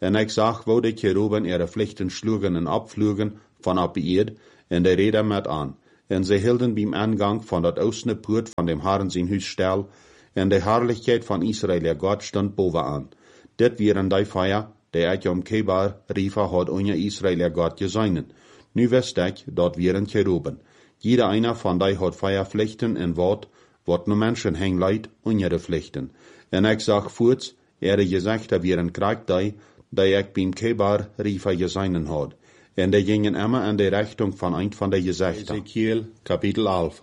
En ik zag, wo de Cheruben ihre Pflichten schlugen en abflugen van op de eerd, en de reden met aan. En ze hielden beim Eingang van dat oostende poort van dem Herren zijn huis stil, en de herrlichkeit van Israël God stond bovenaan. Dit waren die feier, die ik om Kebar Rifa had onder Israël God gezeinen. Nu wist ik, dat waren Cheruben. Jeder einer van die had feierpflichten en wat nu mensen heen leidt onder de pflichten. En ik zag voorts, gezichten waren krijgt die ik beim Kebar Rifa gezeinen had. En die gingen immer in de richting van een van de gezichten. Ezekiel, kapitel 11.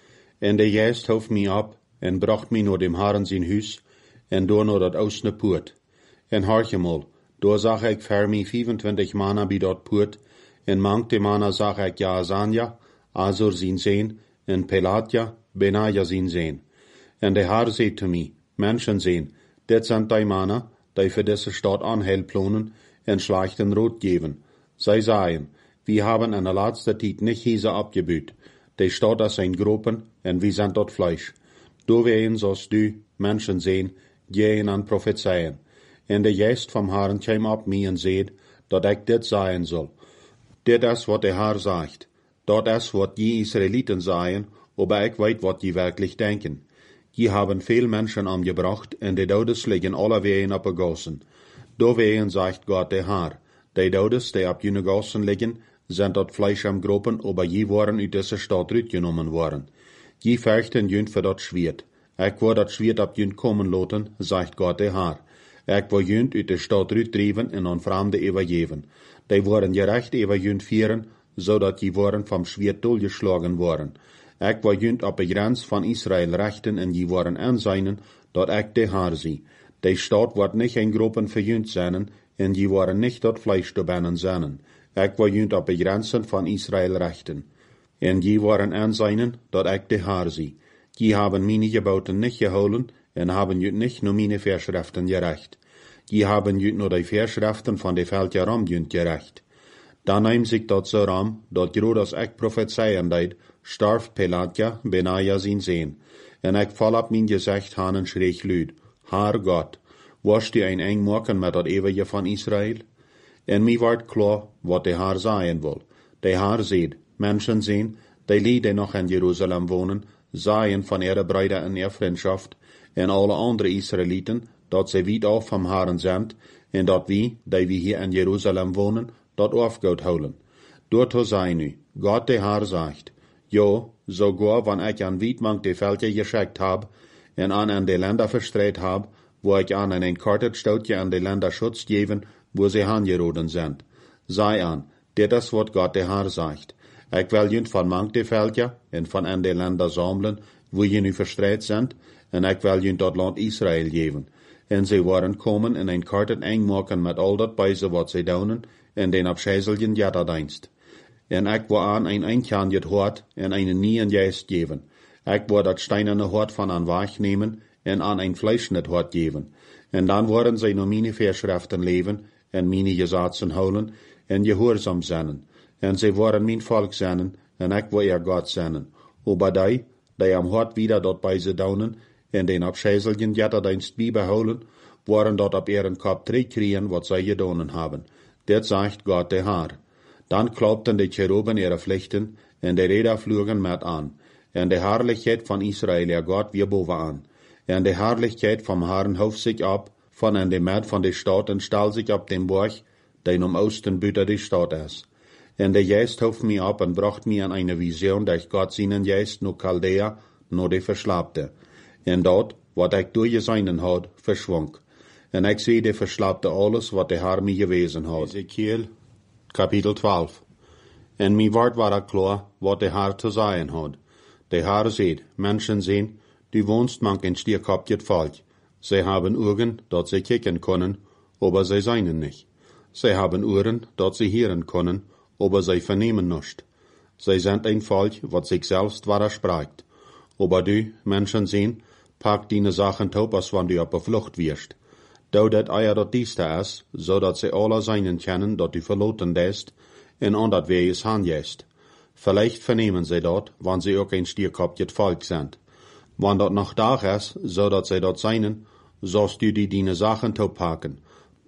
En de geest hoofd mij op, en bracht mij naar dem Herren zijn huis, en door naar dat oostende poort. En hartje mal, door zag ik voor mij 25 mannen bij dat poort, en manche mannen zag ik Jaazania, Azur zijn zeen, en Pelatja, Benaja zijn zeen. En de Herr zei te mij, mensen zijn, dit zijn die mannen, die voor deze stad aanheil plannen, en slachten rood geven. Zij zeiden, wir haben in der laatste tijd nicht Hiese abgebüht. Die Stadt ist ein Gruppen, en wir sind dort Fleisch. Du wehen, zoals du, Menschen sehen, gehen an prophezeien. En de geest vom Herrn kwam op mij en zeid, dat ik dit zeggen zal. Dit is wat de Herr sagt. Dat is wat die Israeliten sagen, aber ik weet wat die wirklich denken. Die haben veel Menschen umgebracht, en de Dodes liggen alle ween op de gassen. Du wehen, sagt Gott der Herr. Die Dodes, die op jene gassen liggen, sind dort Fleisch am Gruppen, aber je waren uit deze stad uitgenomen worden. Je vechten jün für dat Schwert. Ik wil dat Schwert op jün kommen laten, sagt Gott der Herr. Ik wil jün uit de stad uitdrijven en aan vreemden übergeben. Die worden gerecht über jün vieren, zodat je worden vom Schwert doorgeschlagen worden. Ik wil jün op de grens van Israël rechten en je worden aanzien, dat ik de Herr zie. Die stad wordt niet in Gruppen verjünt zijn, en je worden niet dat Fleisch te binnen zijn. Ik wil jün op de grenzen van Israël rechten. En je worden aanzien, dat ik de Herr zie. Je hebben meine Geboten niet gehouden, en hebben jün niet nur meine Verschriften gerecht. Je hebben jün nur die Verschriften van de Veldje ram jün gerecht. Dan neemt zich dat zo ram, dat groot als ik profezeien deed, starf Pelatja, Benaja zijn zeen. En ik val op mijn gezicht aan en schreeg luid, Herr God, was die een eng maken met dat eeuwige van Israël? En mij wordt klaar wat de Herr zeggen wil. De Herr zegt, mensen zijn, die lieden nog in Jeruzalem wonen, zeggen van ihre Brüder en ihre Vriendschaft, en alle andere Israëlieten, dat ze weit af vom Herren zijn, en dat wie, die hier in Jeruzalem wonen, dat aufgoed houden. Doorto zei nu, God de Herr zegt, jo, sogar wann ich an Wiedmank de Veldje geschickt hab, en an de Länder verstreit hab, wo ich an ein kartet stoutje an de Länder Schutz geven, wo sie hangeroden sind. Sei an, dit is wat God de Herr zegt. Ik wil jün van mank de Veldje, en van an de Länder sammeln, wo je nu verstreit sind, en ik wil jün dat Land Israël geven. En ze waren komen en een kartet eng maken met al dat bijze wat ze doen, en den abscheiseljen jatterdienst. En ik wil aan een eindjanjet hort en een nieuwen geest geven. Ik wil dat steinerne hort van aan Wach nemen en aan een fleischnet hort geven. En dan worden zij naar mijn Verschriften leven en mijn gezaten houden en gehoorzaam zijn. En zij worden mijn volk zijn en ik wil ihr God zijn. Aber die am hort wieder dat bij ze doen en den abscheiseljen jatterdienst bijbehouden, worden dat op ihren kop terugkriegen wat zij gedaan hebben. Dit zegt God de Herr. Dan klopten de Cheruben ihre Pflichten, en de Räder flogen met aan. En de Herrlichkeit van Israël, ihr Gott, wir bovenaan. En de Herrlichkeit vom Herrn hoofd zich op, van in de Met van de stad, en stal zich op den Borg, die om Osten buiten de stad is. En de Geist hoofd mij op, en bracht mij aan eine Vision, dat God zijn Geist no Chaldea, no de verslapte. En dat, wat ik doorgezien had, verschwonk. En ik zie de verslapte alles, wat de Herr mij gewezen had. Ezekiel, kapitel 12. En mij wordt war klaar, wat de Herr te zeggen had. De Herr zegt, mensen zijn, die woonst mank in stierkopjet volk. Zij hebben ogen, dat zij kijken kunnen, aber zij zijn niet. Zij hebben oren, dat zij hören können, aber zij vernehmen nicht. Zij zijn een volk, wat zich selbst widerspricht. Aber du, mensen zijn, pak die Sachen top, als wann du op de vlucht wirst. Du dat eier dat dieste is, zodat ze alle zijn kennen, dat du verloten deest, en aan dat wij is handjest. Vielleicht vernemen zij dat, wann ze ook een stierkopjet volk zijn. Wann dat nog dag is, zodat zij dat zijn, zoals du die Sachen top pakken.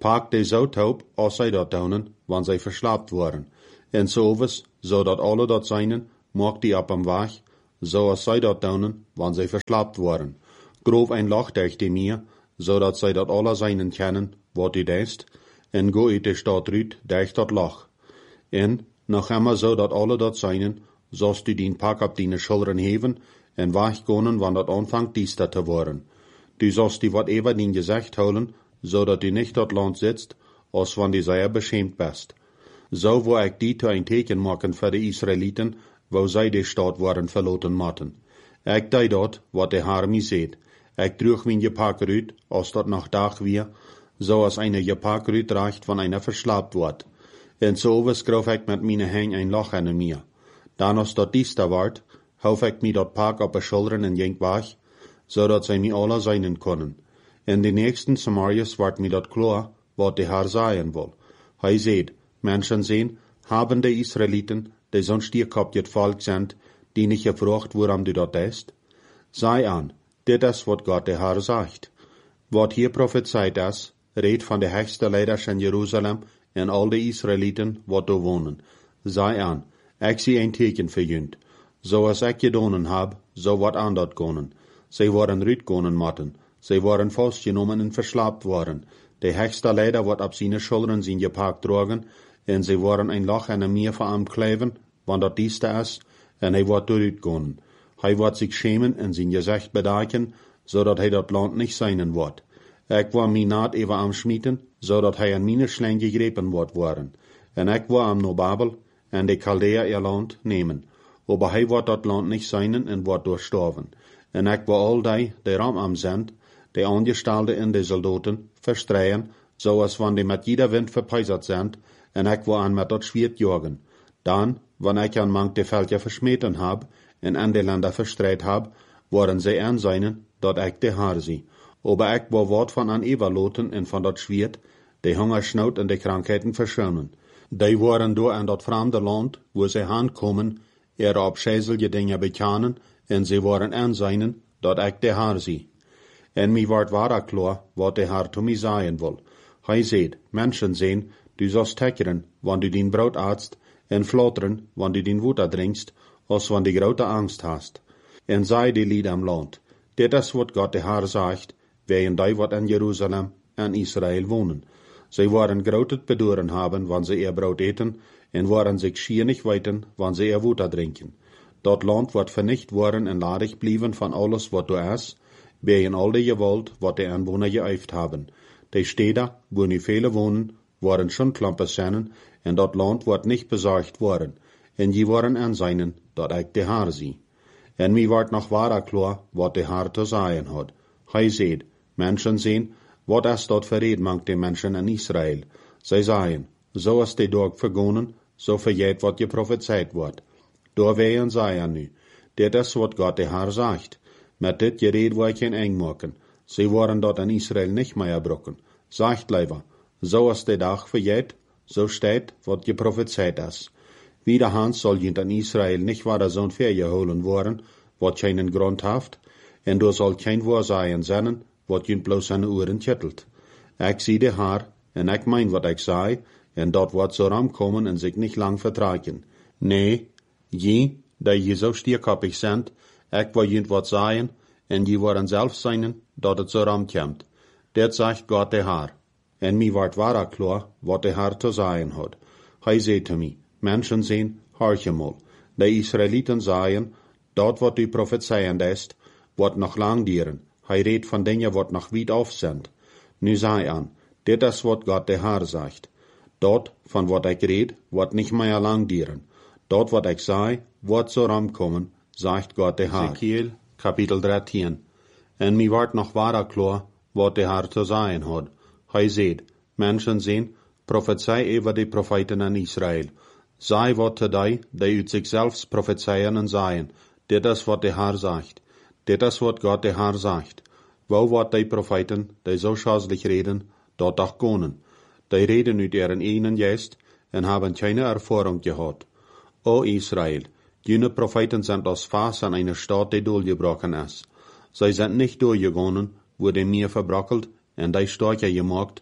Pak de zo taub, als zij dat doen, wanneer zij verslaapt worden. En zoveel, zodat alle dat zijn, mag die op hem weg, zoals zij dat doen, wanneer zij verslaapt worden. Grof een lach durch die meer, zodat zij dat alle zijn kennen, wat u deest, en go uit de stad uit, durch dat lach. En, nog immer zodat alle dat zijn, zoals du dien pak op die schilderen heven, en wegkonen, wanneer dat aanvangt diester te worden. Du zost die wat even dien gezegd houden, zodat du nicht dat land sitzt, als wanneer du sehr beschämt bist. Zo wil ik die te een teken maken voor de Israëlieten, wo zij de stad worden verloten moeten. Ik deed dat, wat de Heer mij zegt. Ik droeg mijn gepak uit, als dat nog dag weer, zoals een gepak uitdraagt, van een verslaapt wordt. En zo schroef ik met mijn hang een lach aan mir. Dan als dat diester wordt, hoef ik mij dat pak op de schilderen en ging weg, zodat zij mij alle zijn kunnen. En de nächsten Samariërs wordt mij dat klaar, wat de Heer zeggen wil. Hij zegt, mensen zien, haben de Israëlieten, die zo'n stierkopje volk zijn, die niet gevraagd waarom du dat deest? Sei aan, dit is wat God de Heer zegt. Wat hier prophezeit is, reed van de hoogste leiders in Jeruzalem en al de Israëlieten wat daar wonen. Sei aan, ik zie een teken voor junt. Zoals ik gedaan heb, zo wat aan dat konen. Zij worden uitkomen moeten. Zij worden vastgenomen en verslaapt worden. De hoogste leider wordt op zijn schilderen zijn gepakt drogen, en zij worden een lach en een meer van hem kleven, want dat dieste is, en hij wordt uitkomen. Hij wordt zich schämen en zijn gezicht bedekken, zodat hij dat land niet zijn wordt. Ik wil mij naad even am schmieten, zodat hij in mijn slang gegrepen wordt worden. En ik wil am naar Babel en de Chaldea ihr land nemen. Aber hij wordt dat land niet zijn en wordt doorstorven. En ik wil al die ram am zijn, de Angestellten en de soldaten, verstreien, zoals wanneer die met jeder wind verpeisert zijn, en ik wil aan met dat Schwert jagen. Dan, wanneer ik aan mank de veldje versmeten heb, en aan de landen verstrijd heb, worden zij aan zijn, dat ik de Heer zie. Aber ik wil wat van aan overloten en van dat Schwert, de hongersnood en de krankheden verschonen. Die worden door aan dat vreemde land, wo zij aankomen, op schijzelje dingen bekennen, en zij worden aan zijn, dat ik de Heer zie. En mij wordt waar klaar, wat de Heer te mij zeggen wil. Hij zegt, mensen zien, du zost tekkeren, wanneer du din brood aatst, en flotteren, wanneer du din water drinkst, als wanneer du grote angst hast. En zij die lied am land. Dit is wat God de Heer zegt, wegen die wat in Jeruzalem en Israël wonen. Zij worden grote bedoren hebben, wanneer ze ihr brood eten, en worden zich schier niet weten, wanneer ze ihr water drinken. Dat land wordt vernicht worden en ladig blijven van alles wat er is, wegen al de gewalt wat de aanwoner geëifd hebben. De steden, wo nu vele wonen, worden schon klampen zijn, en dat land wordt niet bezorgd worden, en die worden aanzien, dat ik de Heer zie. En mij wordt nog waar klaar, wat de Heer te zeggen had. Hij zegt, mensen zien, wat is dat verreed mank de mensen in Israël? Zij zeggen, zo is de dag vergonnen, zo vergeet wat je prophezeit wordt. Door wij zeggen nu, dit is wat God de Heer zegt. Met dit gereed wil ik geen eng maken. Zij worden dat in Israël niet meer gebroken. Zegt liever, zo is de dag vergeet, zo staat wat je prophezeit is. Wiederhand zal je in Israël niet waar zo'n vergeholen worden, wat geen grond heeft, en door zal geen woorzagen zijn, wat je bloos aan de oren tjittelt. Ik zie de Heer, en ik meen wat ik zei, en dat wordt zo ram komen en zich niet lang vertragen. Nee, je, die je zo stierkoppig bent, ik wil je wat zeggen, en je worden zelf zijn, dat het zo ram komt. Dit zegt God de Heer. En mij wordt waar klaar, wat de Heer te zeggen had. Hij zei te mij, mensen zien, hoor mal. De Israëlieten zeggen, dat wat u profetseien ist, wordt nog lang dieren. Hij redt van dingen wat nog weit af zijn. Nu zei aan, dit is wat God de Heer zegt. Dat, van wat ik red, wordt niet meer lang dieren. Dat wat ik zei, wordt zo ram komen, zegt God de Heer. Ezekiel, kapitel 13. En mij wordt nog waar klaar, wat de Heer te zeggen had. Hij zegt, mensen zien, profetei over de profeten in Israël. Zij wat te die uit zichzelf profeteien en zeggen, dit is wat de Heer zegt. Dit is wat God de Heer zegt. Wo wat die profeten, die zo schadelijk reden, dat toch konen. Die reden uit ihren enen geest en hebben geen ervaring gehad. O Israël, jene profeten zijn als Fass an einer Stadt, die doorgebrochen is. Zij zijn niet doorgegangen, wo de Meer verbrokkeld en die Stadt gemaakt,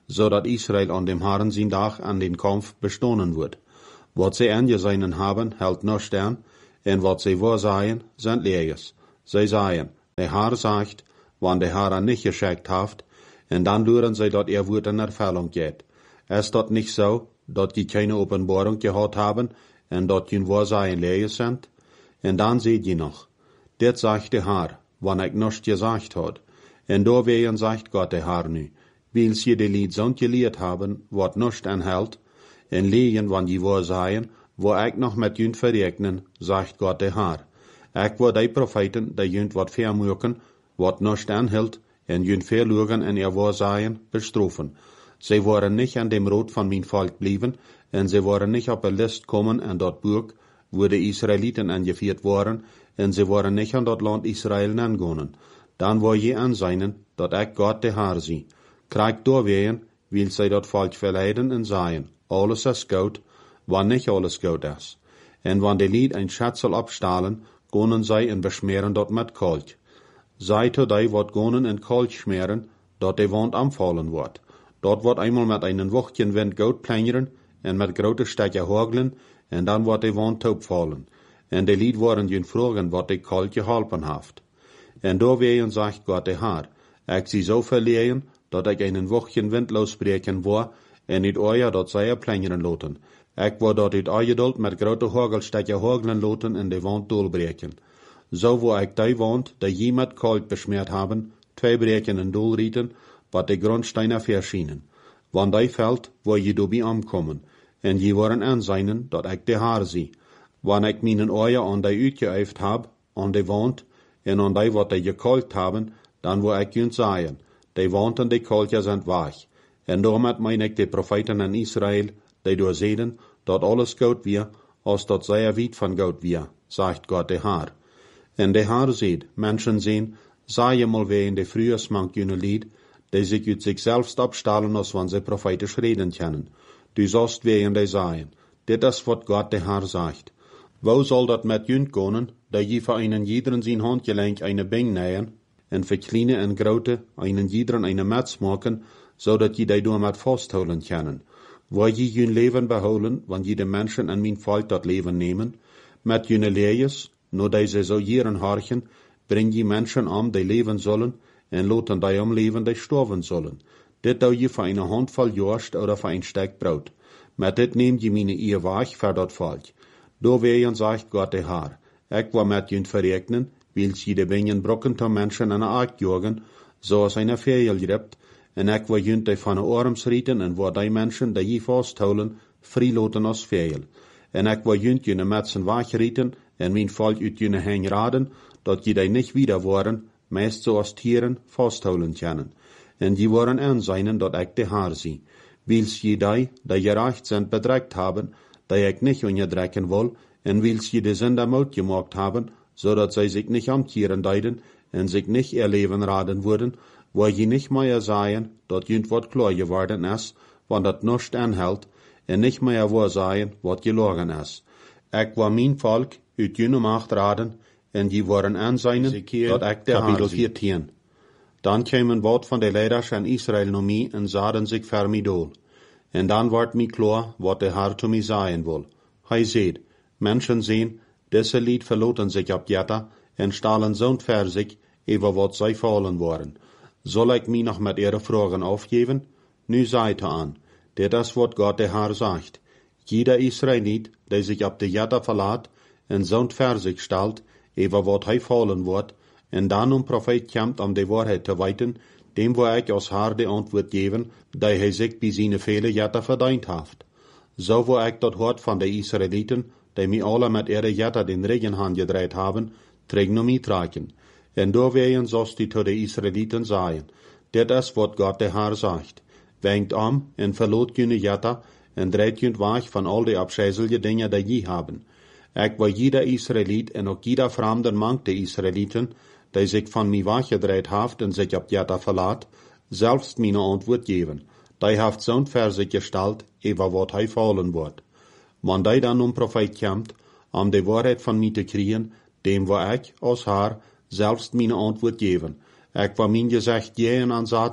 zodat Israel an dem Herren zijn dag an den Kampf bestonen wordt. Wat zij aangezeinen haben, hält nicht an, en wat zij voorzaaien, zijn leers. Zij zeggen, de Herr sagt, wann de Herr nicht geschickt haft, en dan luren zij dat woord in Erfüllung geht. Ist dat nicht so, dat die keine Openbarung gehad haben, en dat die Voorzaaien leers sind? En dan seht je noch, dit sagt de Herr, wann ik nicht gesagt had. En doorwegen sagt Gott de Herr nu, wils je de lied zond geleerd haben, wat nicht anhält, en legen, wann je Voorzaaien, wo ik nog met junt verrekenen, sagt Gott de Herr. Ik wil die profeten, die junt wat vermoeken, wat nicht anhält, en junt verlogen en Voorzaaien bestrafen. Sie waren nicht an dem Rot von mein Volk blieben, en sie waren nicht auf der List kommen an dort Burg, wo die Israeliten angeführt waren, en sie waren nicht an dort Land Israel angegangen. Dann war je anseinen, dat ik Gott de Herr sie. Kriegt doorwegen, will sie dort Volk verleiden en sagen, alles ist gut, wann nicht alles gut ist. En wann die Lied ein Schätzel abstahlen, gonen sie en beschmeren dort mit Kalk. Sei to die wat gonen en Kalk schmeren, dat de Wand anfallen wordt. Dort wordt einmal mit einen Wochtchen Wind Gout plänjeren en mit grote Stecker hagelen en dan wordt de Wand taub fallen. En de Lied waren jün vragen wat de Kalk geholpen haft. En doorwegen sagt Gott de Herr, ik zie zo verlegen, dat ik einen Wochtchen Wind losbreken war, en niet euer dat zij plänjeren loten. Ik wou dat uit eugeduld met grote hagelstecker hagelen loten en de Wand doorbreken. Zo wo ik die Wand, die je met Kalk besmeerd haben, twee breken en doorrieten, wat de Grundsteine verschienen. Wann die fällt, wo je dobi ankommen, en je waren aanzijnen dat ik de Herr zie. Wann ik mijn ogen aan die uitgeëifd heb, aan de wand, en aan die wat die gekalkt hebben, dan wil ik junt zeggen, de wand en de kalkje zijn weg. En daarmee meen ik de profeten in Israël, die doorzeden, dat alles goud weer, als dat zij weit van goud weer, zegt God de Herr. En de Herr zegt, mensen zien, zij mal weer in de frühersmank jene lied, die sich uit zichzelf abstahlen, als wann sie prophetisch reden können. Du sollst wegen die sagen, dit is wat Gott de Herr sagt. Wo soll dat met junt gonen, da je voor einen jiederen zijn handgelenk eine Bing nähen, en für kleine en grote einen jiederen eine Metz maken, zodat je die door met vasthouden können. Wo je jun leven behouden, wann je de mensen en mijn volk dat leven nemen, met june lees, no die ze zo jeren harchen, bring je mensen om die leven zullen, en laten die omleven die sterven zullen. Dit doe je voor een handvol jorst oder voor een stek brood. Met dit neemt je mijn eer weg voor dat volk. Doorwegen zegt God de Herr, ik wil met junt verrekenen, wils je de bingen brokken te mensen en aak jogen, zoals een vegel gript, en ik wil junt die van de arms rieten en waar die mensen die je vasthouden, vrijloten als vegel. En ik wil junt je metsen wegrieten en mijn volk uit je heen raden, dat je die niet wieder worden, meest zoals Tieren vasthouden kunnen. En die worden aanzijnen dat ik de Herr zie. Wils je die gerecht zijn bedreigt haben, die ik niet onderdrekken wil, en wils je de Sünder mout gemaakt haben, zodat zij zich niet amtieren deiden en zich niet ihr Leben raden worden, waar je niet meer zeggen dat junt wat klar geworden is, want dat nicht anhält, en niet meer waar zeggen wat gelogen is. Ik wil mijn volk uit june macht raden, en die worden aanzijnen dat ik de Kapitel 14. Dan kwam een woord van de leiders in Israël naar mij en zaden zich voor mij doel. En dan wordt mij klaar wat de Herr zu mij zeggen wil. Hij zegt, mensen zien, deze lied verloten zich op jetta en stalen zo'n ver zich over wat zij vallen worden. Zal ik mij nog met ihre vragen aufgeven? Nu seid aan, dit is wat God de Herr zegt. Jeder Israelit, die zich op de jetta verlaat en zo'n ver zich stelt, over wat hij vallen wordt, en dan Prophet komt om de waarheid te weten, dem wil ik als Herr de antwoord geven, dat hij zich bij zijn vele jetta verdiend heeft. Zo wil ik dat hart van de Israëlieten, die mij alle met ihre jetta den regen gedreht haben, terug naar mij trekken. En doorwegen zoals die tot de Israëlieten zeggen, dit is wat God de Herr zegt. Wenkt om en verloot jullie jetta en dreht jullie weg van al die afscheidselijke dingen die je hebben. Ik wil jeder Israëliet en ook jeder vreemde mank de Israëlieten, die zich van mij weggedreht heeft en zich op jetta verlaat, zelfs mijn antwoord geven. Die heeft zo'n verzig gesteld, over wat hij vallen wordt. Wanneer die dan Prophet komt, om de waarheid van mij te krijgen, dem wil ik, als Herr, zelfs mijn antwoord geven. Ik wil mijn gezegd geven aan zaten,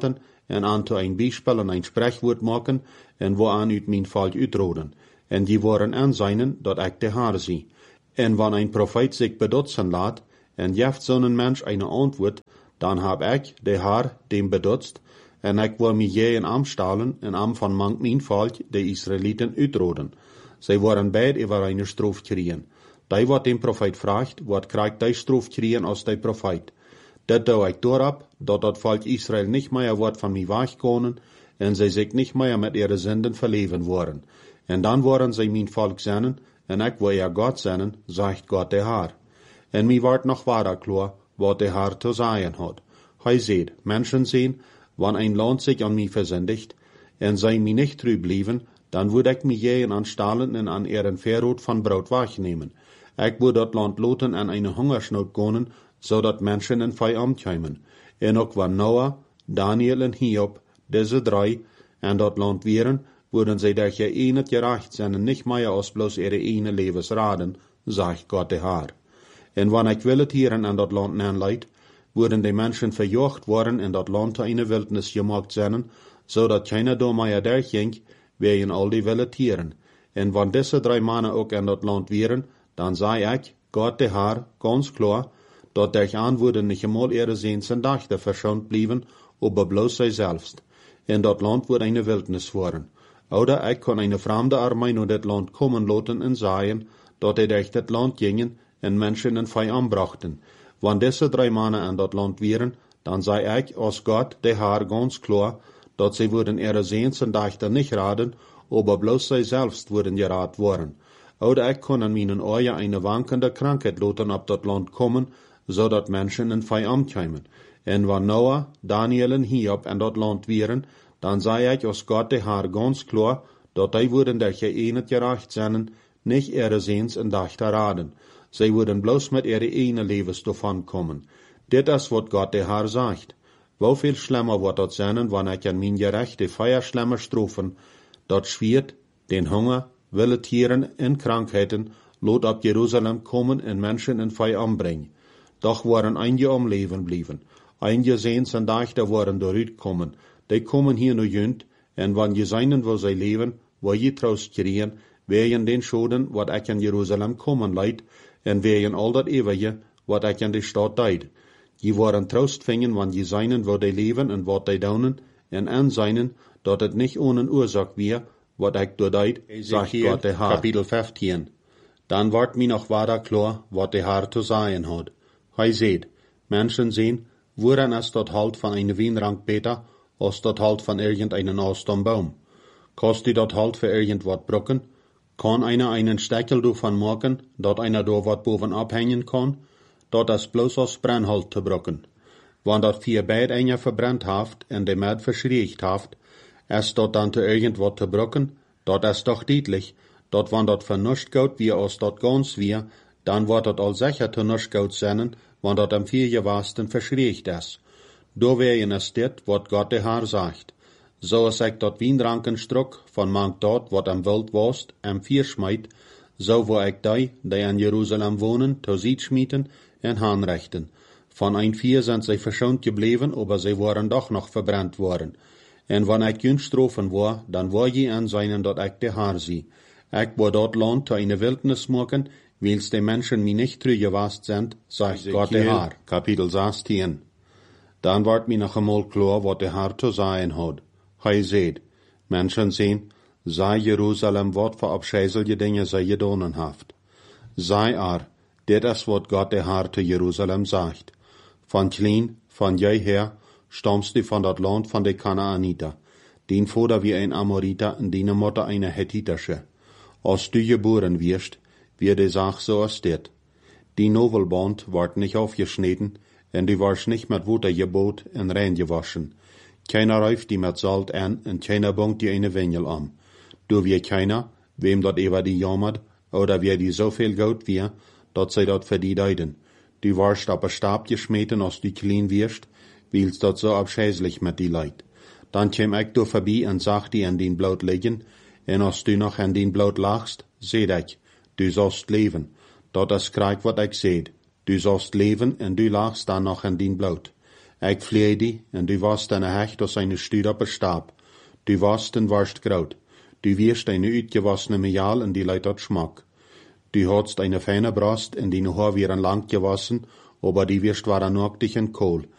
en aan to een bijspel en een spreekwoord maken, en waaraan uit mijn volk uitroden. En die worden aanzijnen dat ik de Heer zie. En wanneer een profeet zich bedotsen laat, en geeft zo'n mens een antwoord, dan heb ik, de Heer, dem bedotst, en ik wil mij je in amstalen, en am van mank mijn volk, de Israëlieten, uitroden. Zij worden beide over een stroof kriegen. Die wat dem profeet vraagt, wat krijgt die stroof kriegen als de profeet. Dat doe ik doorop, dat volk Israël niet meer wordt van mij wegkomen, en zij zich niet meer met ihre zinden verleven worden. En dan worden zij mijn volk zijn, en ik wil ihr God zijn, zegt God de Heer. En mij wordt nog waarder klaar, wat de Heer te zeggen had. Hij zegt, mensen zien, wanneer een land zich aan mij verzendigt, en zij mij niet trouw blijven, dan wil ik mij je aanstellen en aan ihren verrood van brood wegnemen. Ik wil dat land loten en een hongersnood komen, zodat mensen in vijand komen. En ook van Noah, Daniel en Hiob, deze drie, en dat land weren, worden zij dat je een het gerecht zijn en niet meer als bloos ihre ene levensraden, zegt God de Heer. En wanneer ik wil het hier en dat land aanleid, worden de mensen verjocht worden en dat land in een wildnis gemaakt zijn, zodat keiner door mij derging, wegen al die willetieren. En wanneer deze drie mannen ook in dat land weren, dan zei ik, God de Heer, ganz klaar, dat der aanwoorden niet eenmaal ihre ziens en dachten verschoond blijven, aber bloos zij zelfs. En dat land wordt een wildnis worden. Oder ik kon een vreemde armee naar dit land komen laten en zeggen, dat hij durch dit land gingen en mensen in vijand brachten. Wanneer deze drie mannen in dat land weren, dan zei ik, als God de Heer ganz klaar, dat zij worden ihre ziens en dachten niet raden, aber bloos zij zelfs worden geraad worden. Oder ik kon in mijn ogen een wankende krankheid laten op dat land komen, zodat mensen in vijand komen. En wanneer Noah, Daniel en Hiob in dat land weren, dan zei ik als God de Heer ganz klaar, dat die worden der geënet gerecht zijn, niet ihre ziens en dachten raden. Zij worden bloos met ihre ene levens davon komen. Dit is wat God de Heer zegt. Hoeveel schlimmer wordt dat zijn, wanneer ik aan mijn gerechte feierschlimmer strofen, dat zwiert, den Hunger, willetieren en krankheden, laat op Jeruzalem komen en mensen in vijand brengen. Doch worden einige om leven blijven. Einige ziens en dachten worden dooruit komen. Die komen hier nu junt, en wanneer je zijn wil zij leven, wil je troost krijgen, wegen den schoden wat ik in Jeruzalem komen leid, en wegen al dat eeuwige wat ik in de stad deed. Je worden troost vingen, wanneer je zijn wil die leven en wat die doen, en aanzien dat het niet ohne oorzaak weer, wat ik door deed, zegt God de Heer. Kapitel 15. Dan wordt mij nog waarder klaar, wat de Heer te zeggen had. Hij zegt, mensen zien, woran is dat halt van een wijnrank beter, als dat halt van irgendeinen Austombaum. Kost die dat halt voor irgend wat brokken? Kan einer einen Steckel davon maken, dat einer door wat bovenop hängen kan? Dat is bloos als brandhout te brokken. Wanneer dat vier beid einer verbrannt haft en de med verschriegt haft, is dat dan te irgend wat te brokken? Dat is toch duidelijk, dat wanneer dat vernuscht gaat wie als dat gans weer, dan wordt dat al zeker te nuscht gaat zijn, wanneer dat am vier gewasten verschriegt is. Doorwegen is dit wat God de Heer zegt. Zoals ik dat wijndranken strok, van mank dat wat am wild was, am vier smijt, zo wil ik die in Jeruzalem wonen, te ziet schmieten en aanrichten. Van een vier zijn zij verschoond gebleven, aber zij waren doch nog verbrannt worden. En wanneer ik hun strofen wou, dan wou je aanzien dat ik de Heer zie. Ik wou dat land te een wildnis maken, wils de mensen mij niet teruggewast zijn, zegt God de Heer. Kapitel 16. Dan wordt mij nog eenmaal klaar wat de Heer te zeggen had. Hij zegt, mensen zien, zij Jeruzalem wat voor afscheizelige dingen zij gedaan heeft. Zij dit is wat God de Heer te Jeruzalem zegt. Van klein, van jij her, stammst du van dat land van de Kanaaniter. Dien vader wie een Amoriter en die moeder een Hethitische. Als du geboren wirst, wird de Sache so als dit. Die Novelband wordt nicht aufgeschnitten, en du warst nicht mit Water gebot en rein gewaschen. Keiner räuft die mit Salt an, en keiner bungt die eine Wendel am. Du wie keiner, wem dat ewer die jammert, oder wie die so viel Geld wie, dat zij dat für die deiden. Du warst op een Stab geschmeten, als du klein wirst, wils dat so abscheißlich mit die leid. Dan kiem ik door voorbij en zag die in dien bloot liggen, en als du nog in dien bloot lagst, zeed ik, du zost leven. Dat is krijg wat ik zeed. Du zost leven en du lagst dan nog in dien bloot. Ik vleie die, en du warst eine Hecht aus eine Stüd op een Stab. Du warst en warst groot. Du wirst eine uitgewassene Mejal en die leidt dat Schmack. Du hadst eine feine Brast en die Haar wären lang gewassen, aber die wirst waren nacktig en kohl.